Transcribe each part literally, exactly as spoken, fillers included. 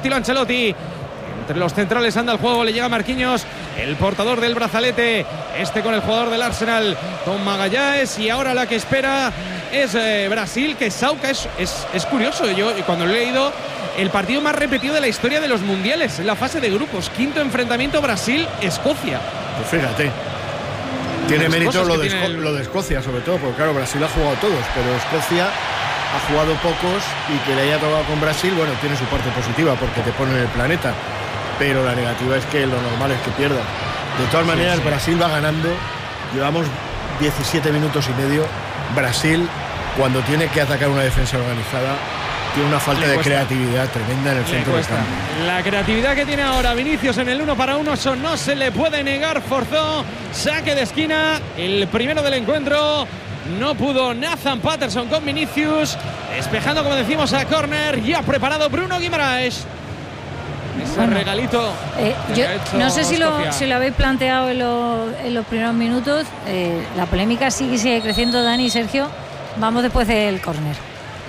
estilo Ancelotti. Entre los centrales anda el juego, le llega Marquinhos, el portador del brazalete, este con el jugador del Arsenal, con Magalhães, y ahora la que espera es eh, Brasil, que Sauca es, es, es curioso. Yo cuando lo he leído, el partido más repetido de la historia de los mundiales, en la fase de grupos, quinto enfrentamiento Brasil-Escocia. Pues fíjate, tiene mérito lo de, tiene el... lo de Escocia, sobre todo, porque claro, Brasil ha jugado todos, pero Escocia ha jugado pocos, y que le haya tocado con Brasil, bueno, tiene su parte positiva porque te pone en el planeta, pero la negativa es que lo normal es que pierda. De todas maneras, sí, sí. Brasil va ganando, llevamos diecisiete minutos y medio. Brasil, cuando tiene que atacar una defensa organizada, tiene una falta de creatividad tremenda en el centro del campo. La creatividad que tiene ahora Vinicius en el uno para uno, eso no se le puede negar. Forzó, saque de esquina, el primero del encuentro. No pudo Nathan Patterson con Vinicius, despejando, como decimos, a córner. Ya preparado Bruno Guimaraes. Ese bueno, regalito. Eh, yo no sé si lo, si lo habéis planteado en, lo, en los primeros minutos. Eh, la polémica sigue, sigue creciendo, Dani y Sergio. Vamos después del córner.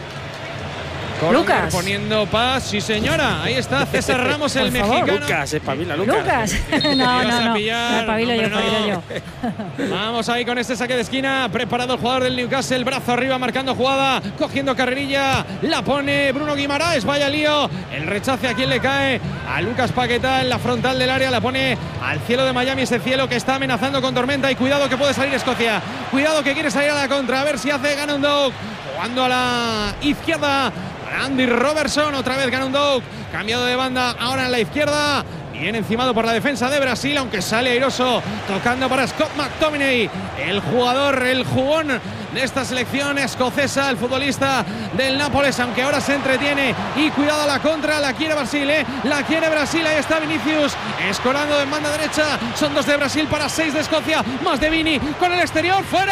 Lucas poniendo paz, sí señora, ahí está César Ramos, el mexicano. Lucas, espabila, Lucas. Lucas. No, no, no. Espabilo yo, espabilo yo. Vamos ahí con este saque de esquina, preparado el jugador del Newcastle, brazo arriba, marcando jugada, cogiendo carrerilla, la pone Bruno Guimaraes, vaya lío, el rechace a quien le cae, a Lucas Paquetá en la frontal del área, la pone al cielo de Miami, ese cielo que está amenazando con tormenta, y cuidado que puede salir Escocia, cuidado que quiere salir a la contra, a ver si hace Ganondorf, jugando a la izquierda. Andy Robertson, otra vez Ganondorf, cambiado de banda, ahora en la izquierda, bien encimado por la defensa de Brasil, aunque sale airoso, tocando para Scott McTominay, el jugador, el jugón de esta selección escocesa, el futbolista del Nápoles, aunque ahora se entretiene, y cuidado a la contra, la quiere Brasil, ¿eh? la quiere Brasil, ahí está Vinicius, escorando en banda derecha, son dos de Brasil para seis de Escocia, más de Vini, con el exterior, fuera.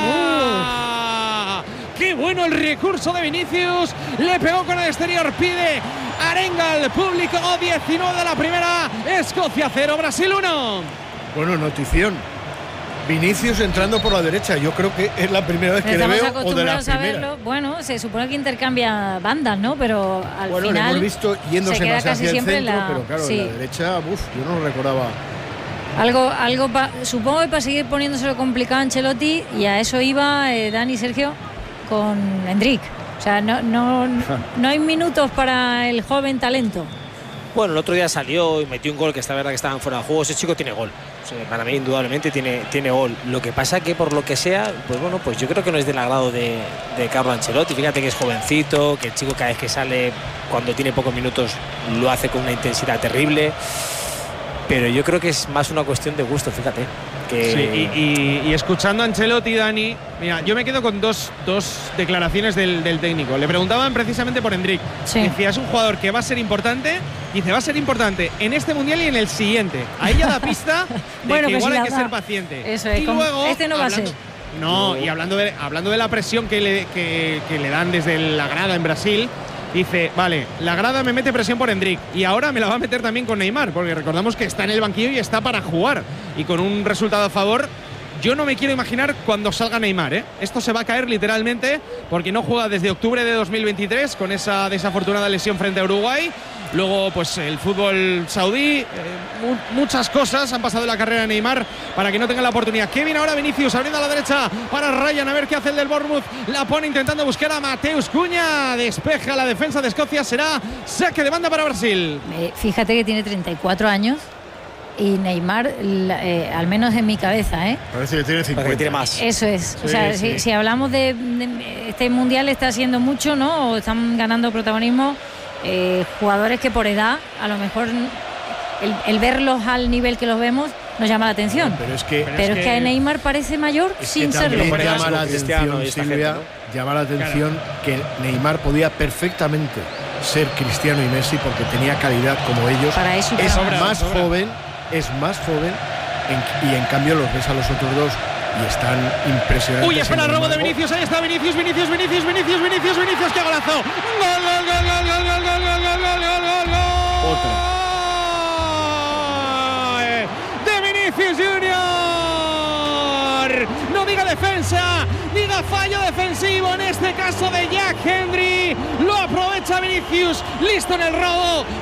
Uh. ¡Qué bueno el recurso de Vinicius! Le pegó con el exterior, pide arenga al público. diecinueve de la primera, Escocia cero, Brasil uno. Bueno, notición. Vinicius entrando por la derecha. Yo creo que es la primera vez que le veo, o de la primera. Bueno, se supone que intercambia bandas, ¿no? Pero al bueno, final lo hemos visto yéndose más hacia el centro, la... pero claro, sí. la derecha, uf, yo no lo recordaba. Algo, algo pa... supongo que para seguir poniéndoselo complicado a Ancelotti, y a eso iba eh, Dani y Sergio con Endrick. O sea, no, no, no hay minutos para el joven talento. Bueno, el otro día salió y metió un gol, que está verdad que estaban fuera de juego. Ese chico tiene gol. O sea, para mí, indudablemente, tiene, tiene gol. Lo que pasa que, por lo que sea, pues bueno, pues yo creo que no es del agrado de, de Carlo Ancelotti. Fíjate que es jovencito, que el chico cada vez que sale, cuando tiene pocos minutos, lo hace con una intensidad terrible. Pero yo creo que es más una cuestión de gusto, fíjate. Que... Sí, y, y, y escuchando a Ancelotti, Dani, mira, yo me quedo con dos, dos declaraciones del, del técnico. Le preguntaban precisamente por Endrick. Sí. Decía, es un jugador que va a ser importante. Dice, va a ser importante en este mundial y en el siguiente. Ahí ya da pista de bueno, que pues igual si hay que da. ser paciente. Eso es, y luego, este no va hablando, a ser. No, y hablando de, hablando de la presión que le, que, que le dan desde la grada en Brasil, dice, vale, la grada me mete presión por Endrick y ahora me la va a meter también con Neymar, porque recordamos que está en el banquillo y está para jugar. Y con un resultado a favor, yo no me quiero imaginar cuando salga Neymar, ¿eh? Esto se va a caer literalmente, porque no juega desde octubre de dos mil veintitrés con esa desafortunada lesión frente a Uruguay. Luego, pues el fútbol saudí, eh, mu muchas cosas han pasado en la carrera de Neymar para que no tenga la oportunidad. Kevin ahora Vinicius abriendo a la derecha para Ryan, a ver qué hace el del Bournemouth. La pone intentando buscar a Mateus Cunha, despeja la defensa de Escocia, será saque de banda para Brasil. Eh, fíjate que tiene treinta y cuatro años. Y Neymar, eh, al menos en mi cabeza, ¿eh? Parece que tiene cincuenta. Que tiene más. Eso es. Sí, o sea, sí. si, si hablamos de, de este mundial, está haciendo mucho, ¿no? O están ganando protagonismo eh, jugadores que por edad, a lo mejor el, el verlos al nivel que los vemos nos llama la atención. Pero es que, pero es que, que Neymar parece mayor sin serlo. Llama la atención, Silvia, ¿no? llama la atención claro. que Neymar podía perfectamente ser Cristiano y Messi porque tenía calidad como ellos. Para eso es sobra, más sobra. joven. Es más joven en, y en cambio los ves a los otros dos y están impresionantes. Uy, espera el robo de Vinicius, ahí está Vinicius, Vinicius, Vinicius, Vinicius, Vinicius, Vinicius, qué golazo. Gol, gol, gol, gol, gol, gol, gol, gol, gol, gol, gol, gol. Otra. De Vinicius Junior. No diga defensa, diga fallo defensivo, en este caso de Jack Hendry. Lo aprovecha Vinicius, listo en el robo.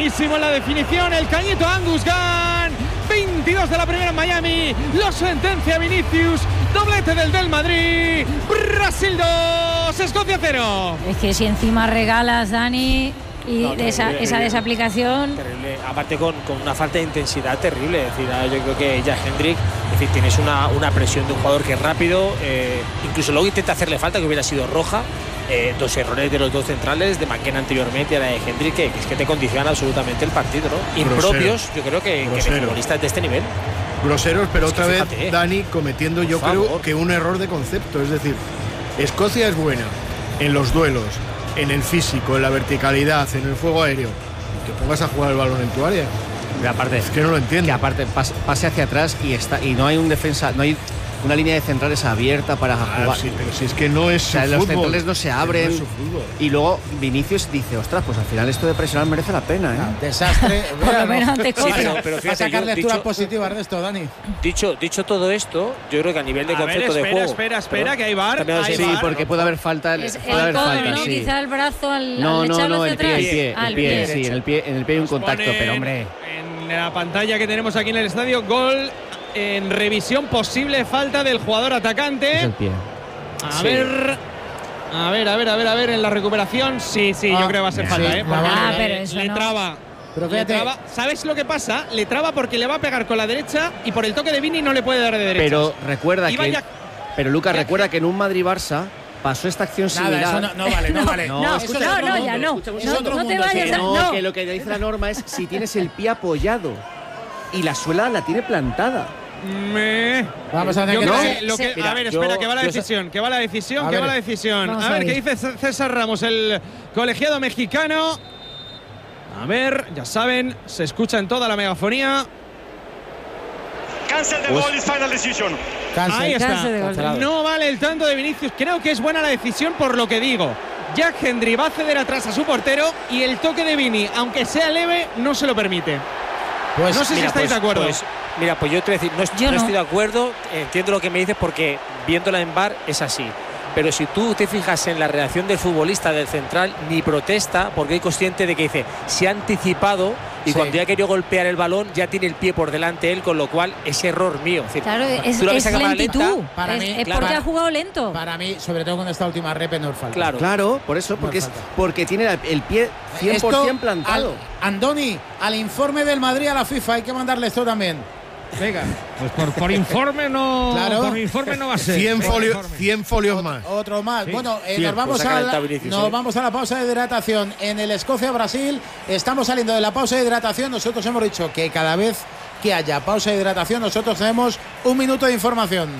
clarísimo en la definición. El cañito Angus Gunn. veintidós de la primera en Miami. Lo sentencia Vinicius. Doblete del del Madrid. Brasil dos, Escocia cero. Es que si encima regalas, Dani, y no, de esa, esa desaplicación. Terrible. Aparte con, con una falta de intensidad terrible. Es decir, yo creo que ya Hendrik, es decir, tienes una, una presión de un jugador que es rápido. Eh, incluso luego intenta hacerle falta, que hubiera sido roja. Eh, dos errores de los dos centrales, de McKenna anteriormente y a la de Hendrik, que, que es que te condicionan absolutamente el partido, ¿no? Impropios, yo creo que, que de futbolistas de este nivel. Groseros, pero es otra vez, fíjate, eh. Dani, cometiendo yo Por creo favor. que un error de concepto. Es decir, Escocia es buena en los duelos, en el físico, en la verticalidad, en el juego aéreo. Que pongas a jugar el balón en tu área. Y aparte, es que no lo entiendo. Que aparte pase, pase hacia atrás y está y no hay un defensa, no hay una línea de centrales abierta para ah, jugar. Sí, pero si es que no es o sea, su los fútbol. centrales no se abren. No es su fútbol. Y luego Vinicius dice, ostras, pues al final esto de presionar merece la pena, ¿eh? Ah, desastre. Por lo menos ante Sí, Escocia. pero, pero Va a fíjate, sacar yo, lecturas dicho, positivas de esto, Dani. dicho, dicho todo esto, yo creo que a nivel de A ver, concepto espera, de juego. espera, espera, Perdón, que hay VAR. también Hay sí, Sí, VAR. porque puede haber falta, Es puede el haber codo, falta, ¿no? sí. Quizá el brazo al, No, al no, echarlo no, hacia el pie, atrás. el pie, Ah, el pie, derecho. sí, en el pie, en el pie hay un Nos contacto, ponen pero hombre. En la pantalla que tenemos aquí en el estadio, gol en revisión, posible falta del jugador atacante. Es el pie. A Sí. ver, a ver, a ver, a ver, a ver, en la recuperación. Sí, sí, Ah, yo creo que va a ser sí, falta, sí, ¿eh? la Porque Ah, le- pero eso le no. traba. Pero Le fíjate. traba. ¿Sabes lo que pasa? Le traba porque le va a pegar con la derecha y por el toque de Vini no le puede dar de derecha. Pero recuerda Y que vaya- pero Lucas, ya recuerda que- que en un Madrid-Barça pasó esta acción Nada, similar. eso no, no vale, no, vale. No, No, escucha, no, es otro no, mundo, ya no. escucha, es No, otro no te mundo, vayas sí. a. No, No. que lo que dice la norma es si tienes el pie apoyado y la suela la tiene plantada. Me... Vamos a tener Yo que- creo No, que lo que- sí. a ver, Mira, espera, yo- que va la yo sé- decisión, que va la decisión, A que va ver. la decisión. Vamos A a ver, ver. ¿qué dice C- César Ramos, el colegiado mexicano? A ver, ya saben, se escucha en toda la megafonía. Cancel the goal is final decision. Cancel. Ahí está. Cancel de gol. Cancelado. No vale el tanto de Vinicius. Creo que es buena la decisión por lo que digo. Jack Hendry va a ceder atrás a su portero y el toque de Vini, aunque sea leve, no se lo permite. Pues no sé si Mira, estáis pues- de acuerdo. pues, mira, pues yo te voy a decir, no, est- Yo no no. estoy de acuerdo, entiendo lo que me dices porque viéndola en V A R es así. Pero si tú te fijas en la reacción del futbolista del central, ni protesta porque es consciente de que dice, se ha anticipado y Sí. cuando ya ha querido golpear el balón ya tiene el pie por delante él, con lo cual es error mío. Es decir, Claro, es, tú la ves es a cámara lentitud. lenta, para es mí, es claro. porque ha jugado lento. Para mí, sobre todo con esta última rep, no es falta. Claro. Claro, por eso, porque, es, falta. porque tiene la- el pie cien por ciento Esto, plantado. al- Andoni, al informe del Madrid a la FIFA hay que mandarle esto también. Venga. Pues por, por informe no. Claro. Por informe no va a ser. cien, Por folio- informe. cien folios más. Otro más. Bueno, eh, Cien. nos, vamos Pues ha a la, calentado Vinicius, nos eh. vamos a la pausa de hidratación en el Escocia-Brasil. Estamos saliendo de la pausa de hidratación. Nosotros hemos dicho que cada vez que haya pausa de hidratación, nosotros tenemos un minuto de información.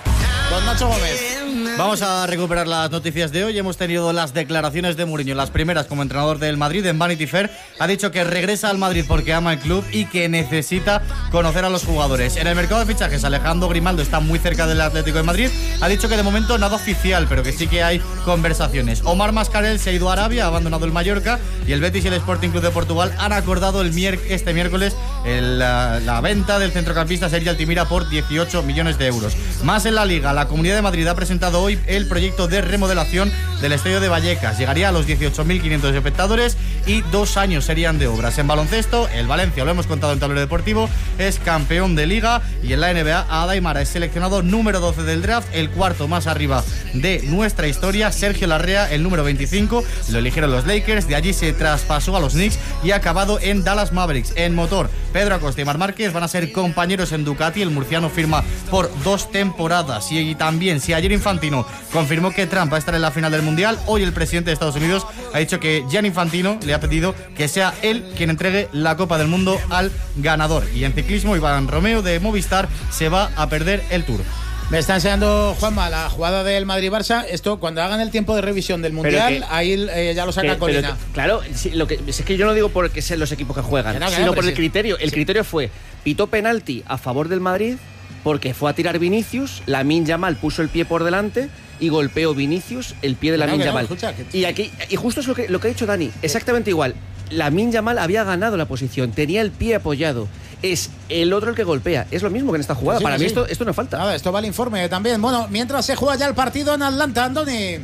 Don Nacho Gómez. Vamos a recuperar las noticias de hoy. Hemos tenido las declaraciones de Mourinho, las primeras como entrenador del Madrid en Vanity Fair. Ha dicho que regresa al Madrid porque ama el club y que necesita conocer a los jugadores. En el mercado de fichajes, Alejandro Grimaldo está muy cerca del Atlético de Madrid. Ha dicho que de momento nada oficial, pero que sí que hay conversaciones. Omar Mascarell se ha ido a Arabia, ha abandonado el Mallorca y el Betis y el Sporting Club de Portugal han acordado el mier- este miércoles el, la, la venta del centrocampista Sergi Altimira por dieciocho millones de euros. Más en la Liga, la Comunidad de Madrid ha presentado hoy el proyecto de remodelación del estadio de Vallecas. Llegaría a los dieciocho mil quinientos espectadores y dos años serían de obras. En baloncesto, el Valencia, lo hemos contado en Tablero Deportivo, es campeón de Liga y en la N B A, Adaimara es seleccionado número doce del draft, el cuarto más arriba de nuestra historia. Sergio Larrea, el número veinticinco, lo eligieron los Lakers, de allí se traspasó a los Knicks y ha acabado en Dallas Mavericks. En motor, Pedro Acosta y Marc Márquez van a ser compañeros en Ducati, el murciano firma por dos temporadas. Y, y también, si ayer Infantino confirmó que Trump va a estar en la final del Mundial, hoy el presidente de Estados Unidos ha dicho que Gianni Infantino le ha pedido que sea él quien entregue la Copa del Mundo al ganador. Y en ciclismo, Iván Romeo de Movistar se va a perder el Tour. Me está enseñando Juanma la jugada del Madrid-Barça. Esto, cuando hagan el tiempo de revisión del Mundial, que- ahí eh, ya lo saca Que- Colina. pero que- claro, sí, lo que, es que yo no digo porque sean los equipos que juegan, Que no, que no, sino pero por el sí. criterio. El Sí. criterio fue, pitó penalti a favor del Madrid porque fue a tirar Vinicius, Lamine Yamal puso el pie por delante y golpeó Vinicius el pie de Que no, Lamine que no, Yamal. escucha, que- Y aquí y justo es lo que, lo que ha dicho Dani, exactamente igual. Lamine Yamal había ganado la posición, tenía el pie apoyado. Es el otro el que golpea. Es lo mismo que en esta jugada. Sí, Para sí, mí sí. esto, esto no falta. Nada, esto va el informe también. Bueno, mientras se juega ya el partido en Atlanta, Andoni.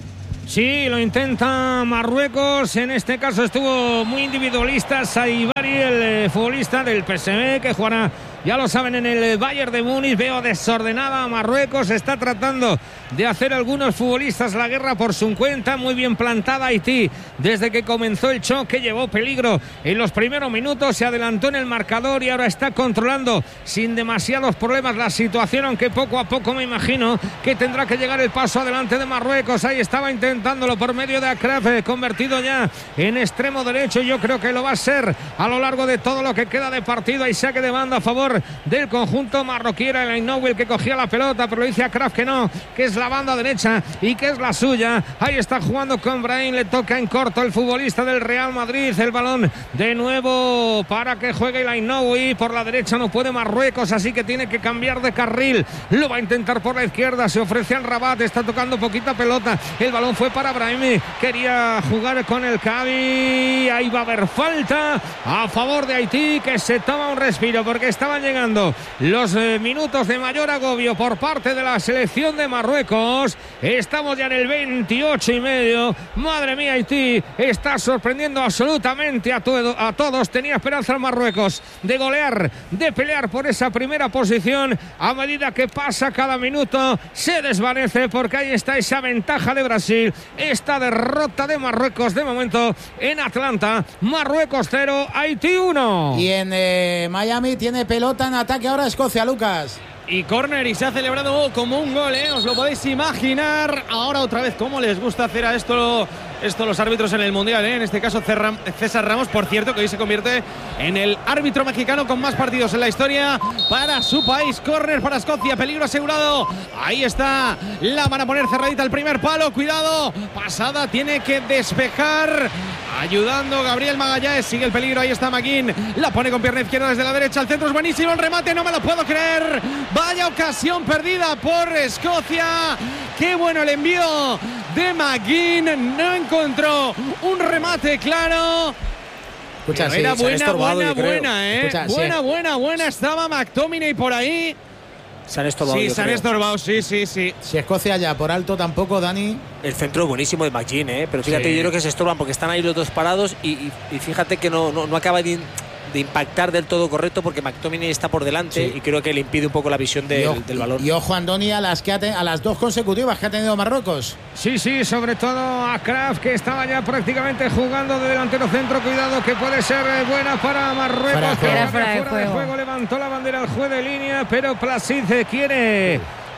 Sí, lo intenta Marruecos. En este caso estuvo muy individualista Saibari, el eh, futbolista del P S V, que jugará, ya lo saben, en el Bayern de Múnich. Veo desordenada a Marruecos. Está tratando de hacer algunos futbolistas la guerra por su cuenta. Muy bien plantada Haití desde que comenzó el choque. Llevó peligro en los primeros minutos. Se adelantó en el marcador y ahora está controlando sin demasiados problemas la situación, aunque poco a poco me imagino que tendrá que llegar el paso adelante de Marruecos. Ahí estaba intentándolo por medio de Akraf, eh, convertido ya en extremo derecho. Yo creo que lo va a ser a lo largo de todo lo que queda de partido. Hay saque de banda a favor del conjunto marroquí. Era el Ainoui el que cogía la pelota, pero dice Akraf que no, que es la banda derecha y que es la suya. Ahí está jugando con Brahim, le toca en corto el futbolista del Real Madrid. El balón de nuevo para que juegue el Ainoui. Por la derecha no puede Marruecos, así que tiene que cambiar de carril. Lo va a intentar por la izquierda, se ofrece al Rabat, está tocando poquita pelota. El balón fue para Brahim, quería jugar con el Cavi. Ahí va a haber falta a favor de Haití, que se toma un respiro porque estaban llegando los eh, minutos de mayor agobio por parte de la selección de Marruecos. Estamos ya en el veintiocho y medio. Madre mía, Haití está sorprendiendo absolutamente a, todo, a todos. Tenía esperanza en Marruecos de golear, de pelear por esa primera posición. A medida que pasa cada minuto se desvanece, porque ahí está esa ventaja de Brasil. Esta derrota de Marruecos de momento en Atlanta. Marruecos cero, Haití uno. Y en eh, Miami tiene pelota en ataque ahora Escocia, Lucas. Y córner, y se ha celebrado como un gol, ¿eh? Os lo podéis imaginar. Ahora otra vez, cómo les gusta hacer a esto, esto los árbitros en el Mundial, ¿eh? En este caso César Ramos, por cierto, que hoy se convierte en el árbitro mexicano con más partidos en la historia para su país. Córner para Escocia, peligro asegurado. Ahí está, la van a poner cerradita el primer palo. Cuidado, pasada, tiene que despejar. Ayudando Gabriel Magallanes, sigue el peligro, ahí está McGinn, la pone con pierna izquierda desde la derecha, el centro es buenísimo, el remate, no me lo puedo creer, vaya ocasión perdida por Escocia, qué bueno el envío de McGinn, no encontró un remate claro. Escucha, sí, era buena, buena, creo. buena, eh. Escucha, buena, sí. buena, buena, estaba McTominay por ahí. Se han estorbado. Sí, se han estorbado, sí, sí, sí. Si Escocia ya por alto tampoco, Dani. El centro buenísimo de McGinn, ¿eh? Pero fíjate, Sí. yo creo que se estorban porque están ahí los dos parados y, y, y fíjate que no, no, no acaba de, de impactar del todo correcto porque McTominay está por delante Sí. y creo que le impide un poco la visión de, y, ojo, del balón. y ojo, Andoni, a las, que ha te, a las dos consecutivas que ha tenido Marruecos. Sí, sí, sobre todo a Kraft, que estaba ya prácticamente jugando de delantero centro. Cuidado, que puede ser buena para Marruecos. Fuera de juego. Era fuera de Fuera de juego. juego. Levantó la bandera al juez de línea, pero Placid quiere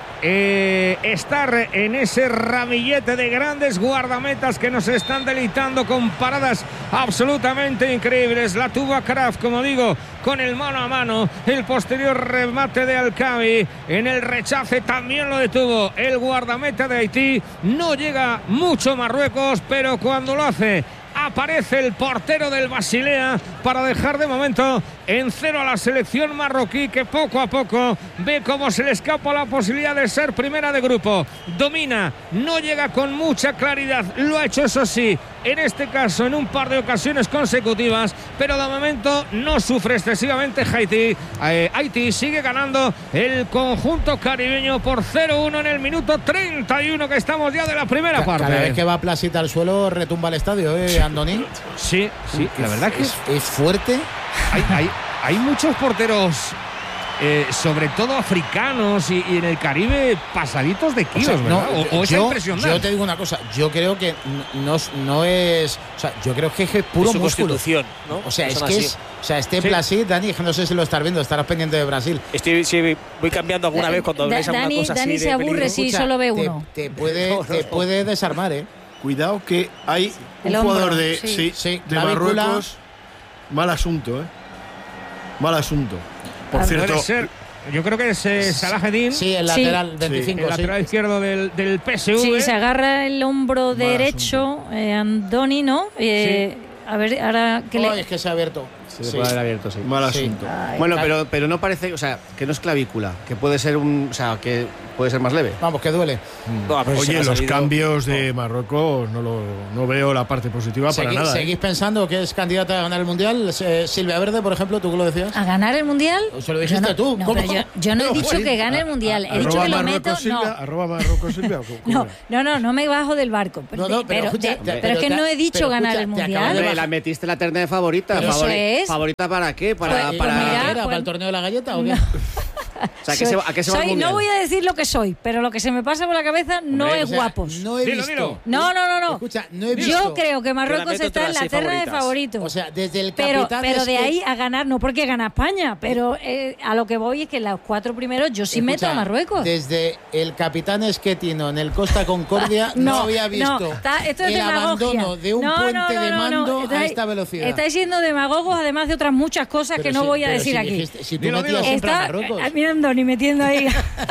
eh, estar en ese ramillete de grandes guardametas que nos están deleitando con paradas absolutamente increíbles. La tuvo a Kraft, como digo, con el mano a mano. El posterior remate de Alcabi en el rechace también lo detuvo el guardameta de Haití. No llega mucho Marruecos, pero cuando lo hace aparece el portero del Basilea para dejar de momento en cero a la selección marroquí, que poco a poco ve cómo se le escapa la posibilidad de ser primera de grupo. Domina, no llega con mucha claridad, lo ha hecho eso sí en este caso en un par de ocasiones consecutivas, pero de momento no sufre excesivamente Haití. Eh, Haití sigue ganando el conjunto caribeño por cero uno en el minuto treinta y uno, que estamos ya de la primera Ca- parte. Cada vez que va Placita al suelo retumba el estadio, ¿eh, Andoni? Sí, sí, la verdad que Es, es fuerte. hay, hay, hay muchos porteros, eh, sobre todo africanos y, y en el Caribe, pasaditos de O kilos, sea, ¿verdad? no, o, o esa yo, impresión da. yo te digo una cosa, yo creo que no, no es, o sea, yo creo que es puro Es su músculo. constitución, ¿no? O sea, es Son que así. es, o sea, este Sí. Placid, Dani, que no sé si lo estás viendo, estarás pendiente de Brasil. Estoy, sí, voy cambiando alguna vez cuando Da- veis alguna Dani, cosa así Dani de se aburre peligro. si Escucha, solo ve te- uno. Te, puede, No, no, te no. puede desarmar, ¿eh? Cuidado que hay un El hombro, jugador de, sí. sí, Sí, de clavícula. Marruecos. Mal asunto, ¿eh? Mal asunto. Por Ah, cierto, Puede ser. Yo creo que es eh, Salah Eddin, Sí, el Sí. lateral veinticinco, el sí. lateral izquierdo del, del P S V. Sí, se agarra el hombro Mal derecho, eh, Andoni, ¿no? Eh, A ver, ahora que Oh, le... es que se ha abierto. Se sí. puede haber abierto, sí. Mal Sí. asunto. Ay, Bueno, pero, pero no parece, o sea, que no es clavícula, que puede ser un, o sea, que puede ser más leve. Vamos, que duele. No, pero se Oye, ha los salido- cambios de Marruecos no, lo, no veo la parte positiva para Segui- nada. ¿eh? ¿Seguís pensando que es candidata a ganar el Mundial? Eh, Silvia Verde, por ejemplo, ¿tú qué lo decías? ¿A ganar el Mundial? Se lo dijiste Yo no- tú. No, ¿Cómo? pero yo, yo no he No, dicho sí. que gane el Mundial. He Arroba dicho que lo Marruecos, meto... Silvia, No. arroba Marruecos, Silvia, ¿cómo- cómo No, era? no, no, no me bajo del barco. No, no, pero pero, escucha, de- te- pero es que te- no he dicho pero ganar escucha, el te acabas Mundial. de Hombre, bajar. la metiste en la terna de favorita. Pero eso Favori- es. ¿Favorita para qué? Para, Pues- para, pues mira, ¿Era pues- para el torneo de la galleta o qué? o sea, ¿a qué se, va- a qué se va el soy, Mundial? no voy a decir lo que soy, pero lo que se me pasa por la cabeza no Hombre, es o sea, guapos. No he Dilo, visto. dilo. No, no, no, no. Escucha, no he visto. Yo creo que Marruecos meto entre está en las la seis terna de favoritas. favoritos. O sea, desde el pero capitán pero es de que- ahí a ganar, no porque gana España, pero eh, a lo que voy es que los cuatro primeros yo sí meto Escucha, a Marruecos. Desde el capitán Esquetino en el Costa Concordia no, No, había visto no, está- esto es el demagogia. abandono de un No, puente no, no, de no, mando no, a estáis- esta velocidad. Estáis siendo demagogos, además de otras muchas cosas Pero que no si- voy a pero decir si aquí. dijiste- si tú Dilo, metías dilo. siempre a Está Marruecos. eh, mirando ni metiendo ahí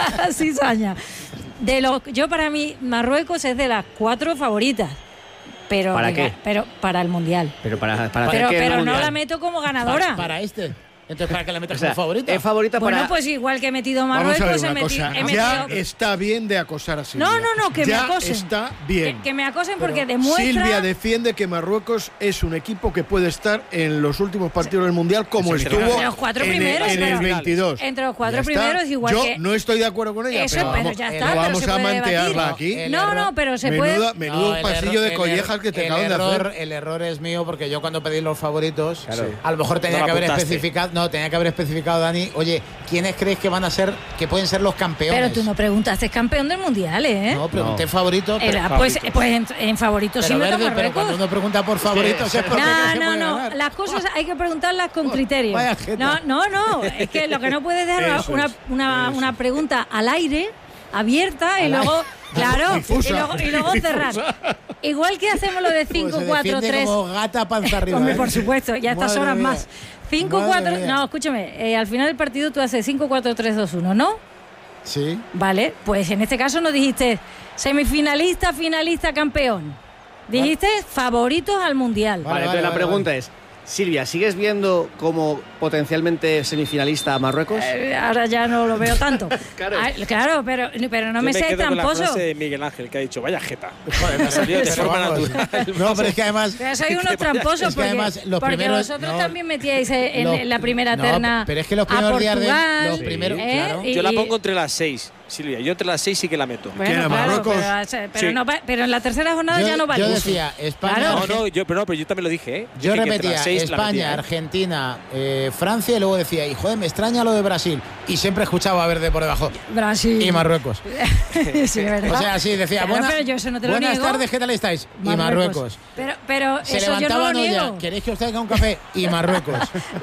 cizaña. De los, yo para mí Marruecos es de las cuatro favoritas. Pero ¿Para venga, qué? Pero para el mundial. Pero para, para Pero, hacer que el pero no Mundial. la meto como ganadora. Para, para este. Entonces, ¿para qué la metas O sea, como favorita? es favorita bueno, para. pues igual que he metido Vamos a Marruecos, ver he una meti- cosa. he Ya metido. está bien de acosar a Silvia. No, no, no, que me ya acosen. está bien. Que, que me acosen porque Pero demuestra. Silvia defiende que Marruecos es un equipo que puede estar en los últimos partidos del Mundial como Eso es estuvo Entre los cuatro en, el- primeros, en el pero- veintidós. entre los cuatro Ya está. primeros, igual Yo que- no estoy de acuerdo con ella, Eso, pero pero vamos, ya no está, pero vamos se a puede mantearla debatir. aquí. El No, error- no, pero se Menuda- puede. menudo No, el pasillo de error- collejas el- que te el acaban de error- hacer. El error es mío porque yo cuando pedí los favoritos, Claro. a lo mejor tenía No que la haber apuntaste. especificado, no, tenía que haber especificado, Dani, oye, ¿quiénes crees que van a ser, que pueden ser los campeones? Pero tú no preguntaste campeón del mundial, ¿eh? No, pregunté favorito. Era, pero, pues, pues en, en favoritos sí pero, meto Verde, pero Marruecos. cuando uno pregunta por favoritos es porque No, se no, puede no. ganar. Las cosas hay que preguntarlas con criterio. Vaya jeta. No, no, no. Es que lo que no puedes dejar Eso una, es, una, eso. una pregunta al aire, abierta, y Al luego, aire. claro, y Difusa. luego, y luego cerrar. Igual que hacemos lo de Pues cinco se cuatro defiende tres. como gata panza arriba. Hombre, ¿eh? por supuesto, ya a estas Madre horas mía. más. cinco Madre cuatro. mía. No, escúchame, eh, al final del partido tú haces cinco cuatro tres dos uno, ¿no? Sí. Vale, pues en este caso no dijiste semifinalista, finalista, campeón. Dijiste favoritos al mundial. Vale, Vale, entonces la vale, pregunta vale. es: Silvia, ¿sigues viendo como potencialmente semifinalista a Marruecos? Eh, ahora ya no lo veo tanto. Claro. Ah, claro, pero, pero no Yo me me seas quedo con la tramposo. frase de Miguel Ángel que ha dicho, vaya jeta. Joder, Me ha salido de pero forma vamos. natural. No, pero es que además. Pero soy unos tramposos Es que porque, además los porque primeros- vosotros no, también metíais en, los- en la primera no, terna pero es que los a primeros días de- Portugal, los primeros- ¿eh? claro. Y- Yo la y- pongo entre las seis, Silvia. Yo entre las seis sí que la meto. Bueno, ¿Quién, a claro, Marruecos? pero, pero, Sí. no va- pero en la tercera jornada Yo, ya no vale. yo decía, España. Claro. No, no, yo, pero no, pero yo también lo dije, ¿eh? Yo Dije que entre repetía las seis la España, metía, ¿eh? Argentina, eh, Francia y luego decía, y joder, me extraña lo de Brasil. Y siempre escuchaba a Verde por debajo. Brasil. Y Marruecos. Sí, ¿verdad? O sea, sí, decía, Claro, buena- pero yo eso no te lo buenas niego. tardes, ¿qué tal estáis? Y Marruecos. Pero, pero Se eso yo no levantaban lo hoy niego. ya, ¿queréis que os traiga un café? Y Marruecos.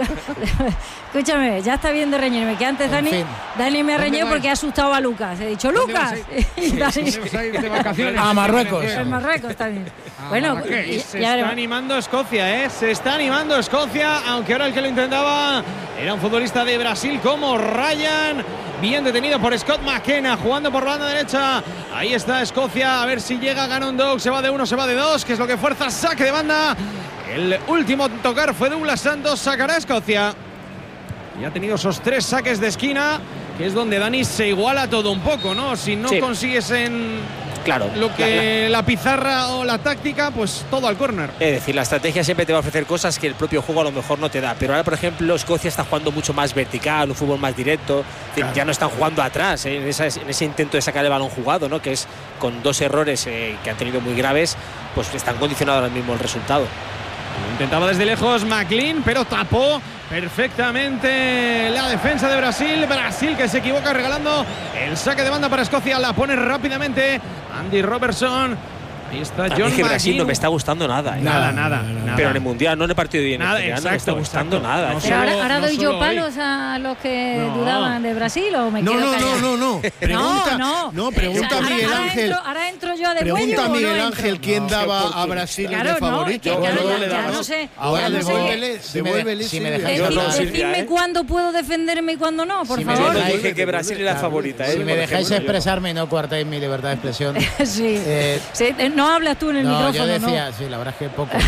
Escúchame, ya está bien de reñirme. Que antes En Dani, fin. Dani me ha ¿Dónde reñido vais? porque ha asustado a Lucas. He dicho, ¡Lucas! Y Dani- ¿Dónde vas a ir de vacaciones? A Marruecos. en Marruecos también. Ah, Bueno, Marrakech. y- Se ya está veremos. animando Escocia, ¿eh? Se está animando Escocia, aunque ahora el que lo intentaba era un futbolista de Brasil como Ryan. Bien detenido por Scott McKenna, jugando por la banda derecha. Ahí está Escocia, a ver si llega, gana un dog, se va de uno, se va de dos, que es lo que fuerza, saque de banda. El último en tocar fue Douglas Santos, sacará a Escocia. Y ha tenido esos tres saques de esquina, que es donde Dani se iguala todo un poco, ¿no? Si no Sí. consigues en Claro. lo que la pizarra o la táctica, pues todo al córner. Es decir, la estrategia siempre te va a ofrecer cosas que el propio juego a lo mejor no te da. Pero ahora, por ejemplo, Escocia está jugando mucho más vertical, un fútbol más directo. Es decir, ya no están jugando atrás, ¿eh? en, esa- en ese intento de sacar el balón jugado, ¿no? Que es con dos errores eh, que han tenido muy graves, pues están condicionados ahora mismo el resultado. Intentaba desde lejos McLean, pero tapó perfectamente la defensa de Brasil. Brasil que se equivoca regalando el saque de banda para Escocia. La pone rápidamente Andy Robertson. Ahí está A mí John es que Brasil McGinn. no me está gustando nada. ¿eh? Nada, nada, nada. Pero en el Mundial, no en el partido de hoy, en el Nada, Mundial, no me está exacto, gustando exacto. nada. No Pero ahora, solo- ahora no doy yo solo hoy. palos a los que No. dudaban de Brasil o me No, quedo no, callada. no, no, no. Pregunta, no, no, pregunta O sea, a Miguel ahora, Ángel. Ahora entro, ahora entro yo a de Pregunta cuello a o no Miguel entro. Ángel quién daba a Brasil Claro, de no, favorito. que claro, Luego ya- le ya damos. no sé. Ahora Ya no sé. devuélvele, Si me devuélvele, si me Silvia. dejáis Yo Decí- no, hablar- Silvia, decidme ¿eh? cuándo puedo defenderme y cuándo no, por Si me Yo favor. no dejáis- dije que Brasil era favorita. ¿eh? Si me Por dejáis ejemplo, yo- expresarme y no coartáis mi libertad de expresión. Sí. Eh, Sí, eh, no hablas tú en el no, micrófono, yo ¿no? decía, sí, la verdad es que poco.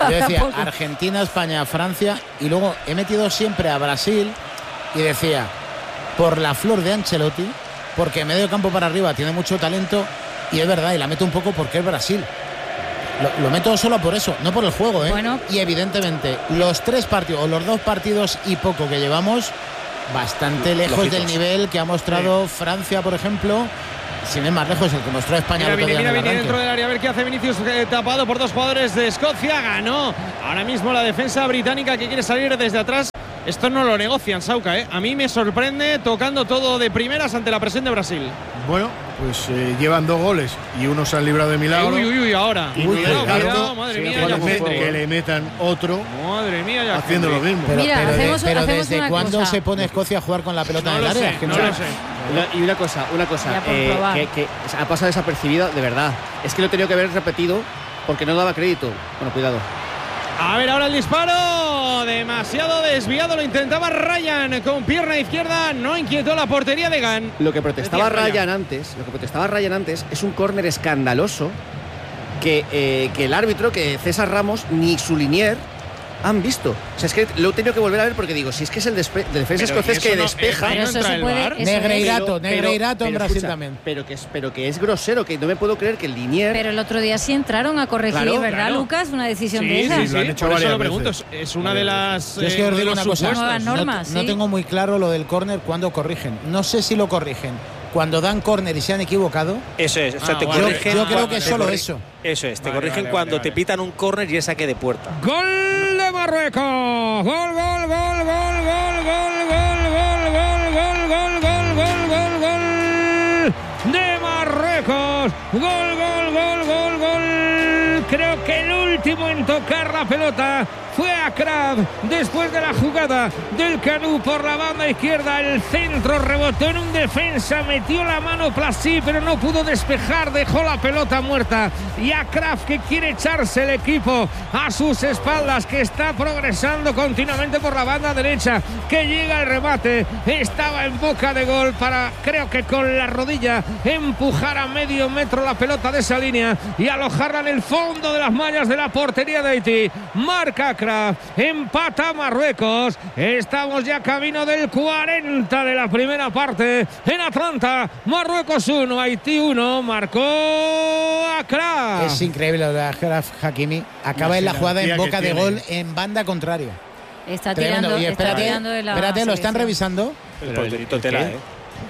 Yo decía Argentina, España, Francia y luego he metido siempre a Brasil y decía por la flor de Ancelotti, porque medio campo para arriba tiene mucho talento y es verdad, y la meto un poco porque es Brasil. Lo, lo meto solo por eso, no por el juego, ¿eh? Bueno. Y evidentemente los tres partidos o los dos partidos y poco que llevamos bastante lejos Lojitos. del nivel que ha mostrado sí. Francia, por ejemplo. Sin ir más lejos, el que mostró España. Mira, el otro viene, día mira, en el viene arranque. dentro del área a ver qué hace Vinicius, eh, tapado por dos jugadores de Escocia. Ganó ahora mismo la defensa británica que quiere salir desde atrás. Esto no lo negocian, Sauca, ¿eh? A mí me sorprende tocando todo de primeras ante la presión de Brasil. Bueno, pues eh, llevan dos goles y uno se han librado de milagro. Uy, uy, uy, ahora. Y Uy, cuidado, Ricardo, cuidado, madre sí, mía, que, ya le met- Henry. que le metan otro. Madre mía, ya haciendo Henry. lo mismo. Pero, Mira, pero, de- hacemos- pero hacemos ¿desde una cuándo cosa. se pone Escocia a jugar con la pelota No en el lo área? sé, Que no no- lo sé. Una- y una cosa, una cosa, Ya por eh, probar. que, que ha pasado desapercibido, de verdad. Es que lo he tenido que haber repetido porque no daba crédito. Bueno, cuidado. A ver, ahora el disparo. Demasiado desviado. Lo intentaba Ryan con pierna izquierda. No inquietó la portería de Gan. Lo que protestaba Decía Ryan. Ryan antes, lo que protestaba Ryan antes es un córner escandaloso que, eh, que el árbitro, que César Ramos, ni su linier han visto. O sea, es que lo he tenido que volver a ver porque digo, si es que es el despe- de defensa Pero escocés eso que no- despeja. eh, Pero no eso entra se el puede. VAR. eso es. Negreirato, Pero- Negreirato en pero Brasil escucha, también. Pero que, es, pero que es grosero, que no me puedo creer que el linier. Pero el otro día sí entraron a corregir, Claro, ¿verdad, claro. Lucas? Una decisión Sí, de esas. sí, sí. Lo han hecho Por eso varias lo pregunto. veces. Es es una de las. Yo es que eh, os de digo los una cosa, supuestos. Nuevas no, normas, no sí. tengo muy claro lo del córner cuando corrigen. No sé si lo corrigen cuando dan córner y se han equivocado. Eso es, o sea, Ah, te vale. Yo, corrigen. yo creo cuando- que es te solo corri- eso. Eso es, te Vale, corrigen vale, cuando vale, te vale. pitan un córner y es saque de puerta. Gol de Marruecos. Gol, gol, gol, gol, gol, gol, gol, gol, gol, gol, gol, gol, gol, gol, gol de Marruecos. Gol, gol, gol, gol, gol. Creo que el último en tocar la pelota fue Akrab después de la jugada del Canú por la banda izquierda. El centro rebotó en un defensa, metió la mano Plasí, pero no pudo despejar, dejó la pelota muerta. Y Akrab, que quiere echarse el equipo a sus espaldas, que está progresando continuamente por la banda derecha, que llega el remate, estaba en boca de gol para, creo que con la rodilla, empujar a medio metro la pelota de esa línea y alojarla en el fondo de las mallas de la portería de Haití. Marca Akrab, empata Marruecos. Estamos ya camino del cuarenta de la primera parte en Atlanta. Marruecos uno, Haití uno. Marcó Akrab. Es increíble lo de Achraf Hakimi. Acaba en la jugada en energía boca que de tiene. gol en banda contraria. Está Tremendo. tirando, Y está espérate, tirando de la espérate, lo están selección. revisando. El porterito tela, ¿eh?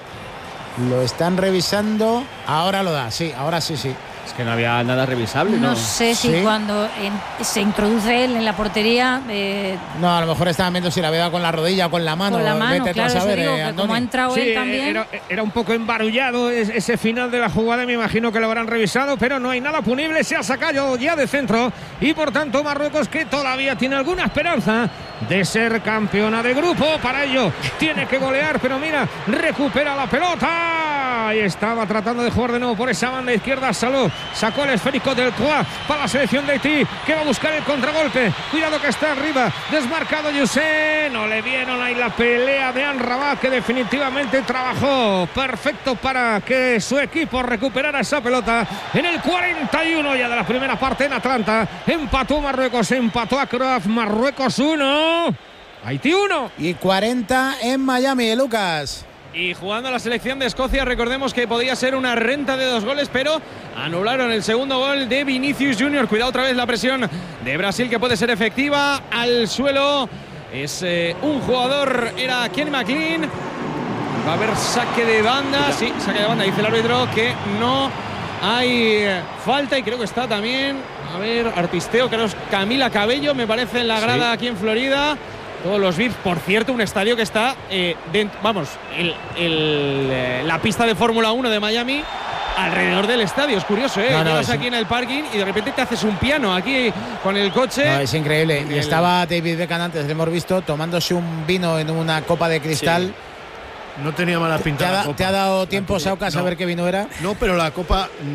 Lo están revisando. Ahora lo da, sí, ahora sí, sí. Es que no había nada revisable, No ¿no? sé si Sí. cuando en- se introduce él en la portería, eh, No, a lo mejor estaban viendo si la había con la rodilla o con la mano. con la mano, Vete tú a claro, eso saber, digo, eh, que Andoni. como ha entrado Sí, él también. era, era un poco embarullado es- ese final de la jugada, me imagino que lo habrán revisado, pero no hay nada punible, se ha sacado ya de centro y por tanto Marruecos, que todavía tiene alguna esperanza de ser campeona de grupo, para ello tiene que golear, pero mira, recupera la pelota y estaba tratando de jugar de nuevo por esa banda izquierda. Saló, sacó el esférico del Croix para la selección de Haití, que va a buscar el contragolpe. Cuidado que está arriba, desmarcado Youssé, no le vieron ahí la pelea de Anrabat, que definitivamente trabajó perfecto para que su equipo recuperara esa pelota. En el cuarenta y uno ya de la primera parte en Atlanta, empató Marruecos, empató a Croaf. Marruecos uno, Haití uno. Y cuarenta en Miami, Lucas. Y jugando a la selección de Escocia, recordemos que podía ser una renta de dos goles, pero anularon el segundo gol de Vinicius Junior. Cuidado otra vez la presión de Brasil, que puede ser efectiva. Al suelo es eh, un jugador, era Kenny McLean. Va a haber saque de banda. Sí, saque de banda. Dice el árbitro que no hay falta y creo que está también, a ver, artisteo, creo que es Camila Cabello, me parece, en la grada aquí en Florida. Todos los V I Ps, por cierto, un estadio que está, eh, dentro, vamos, el, el, eh, la pista de Fórmula uno de Miami alrededor del estadio. Es curioso, ¿eh? No, no, Llegas es aquí en el parking y de repente te haces un piano aquí con el coche. No, es increíble. Y El- estaba David Beckham antes, le hemos visto, tomándose un vino en una copa de cristal. No tenía mala ¿Te pinta ha, la da- copa. te ha dado La tiempo, copa. Sauca, a No. saber qué vino era? No, pero la copa mm,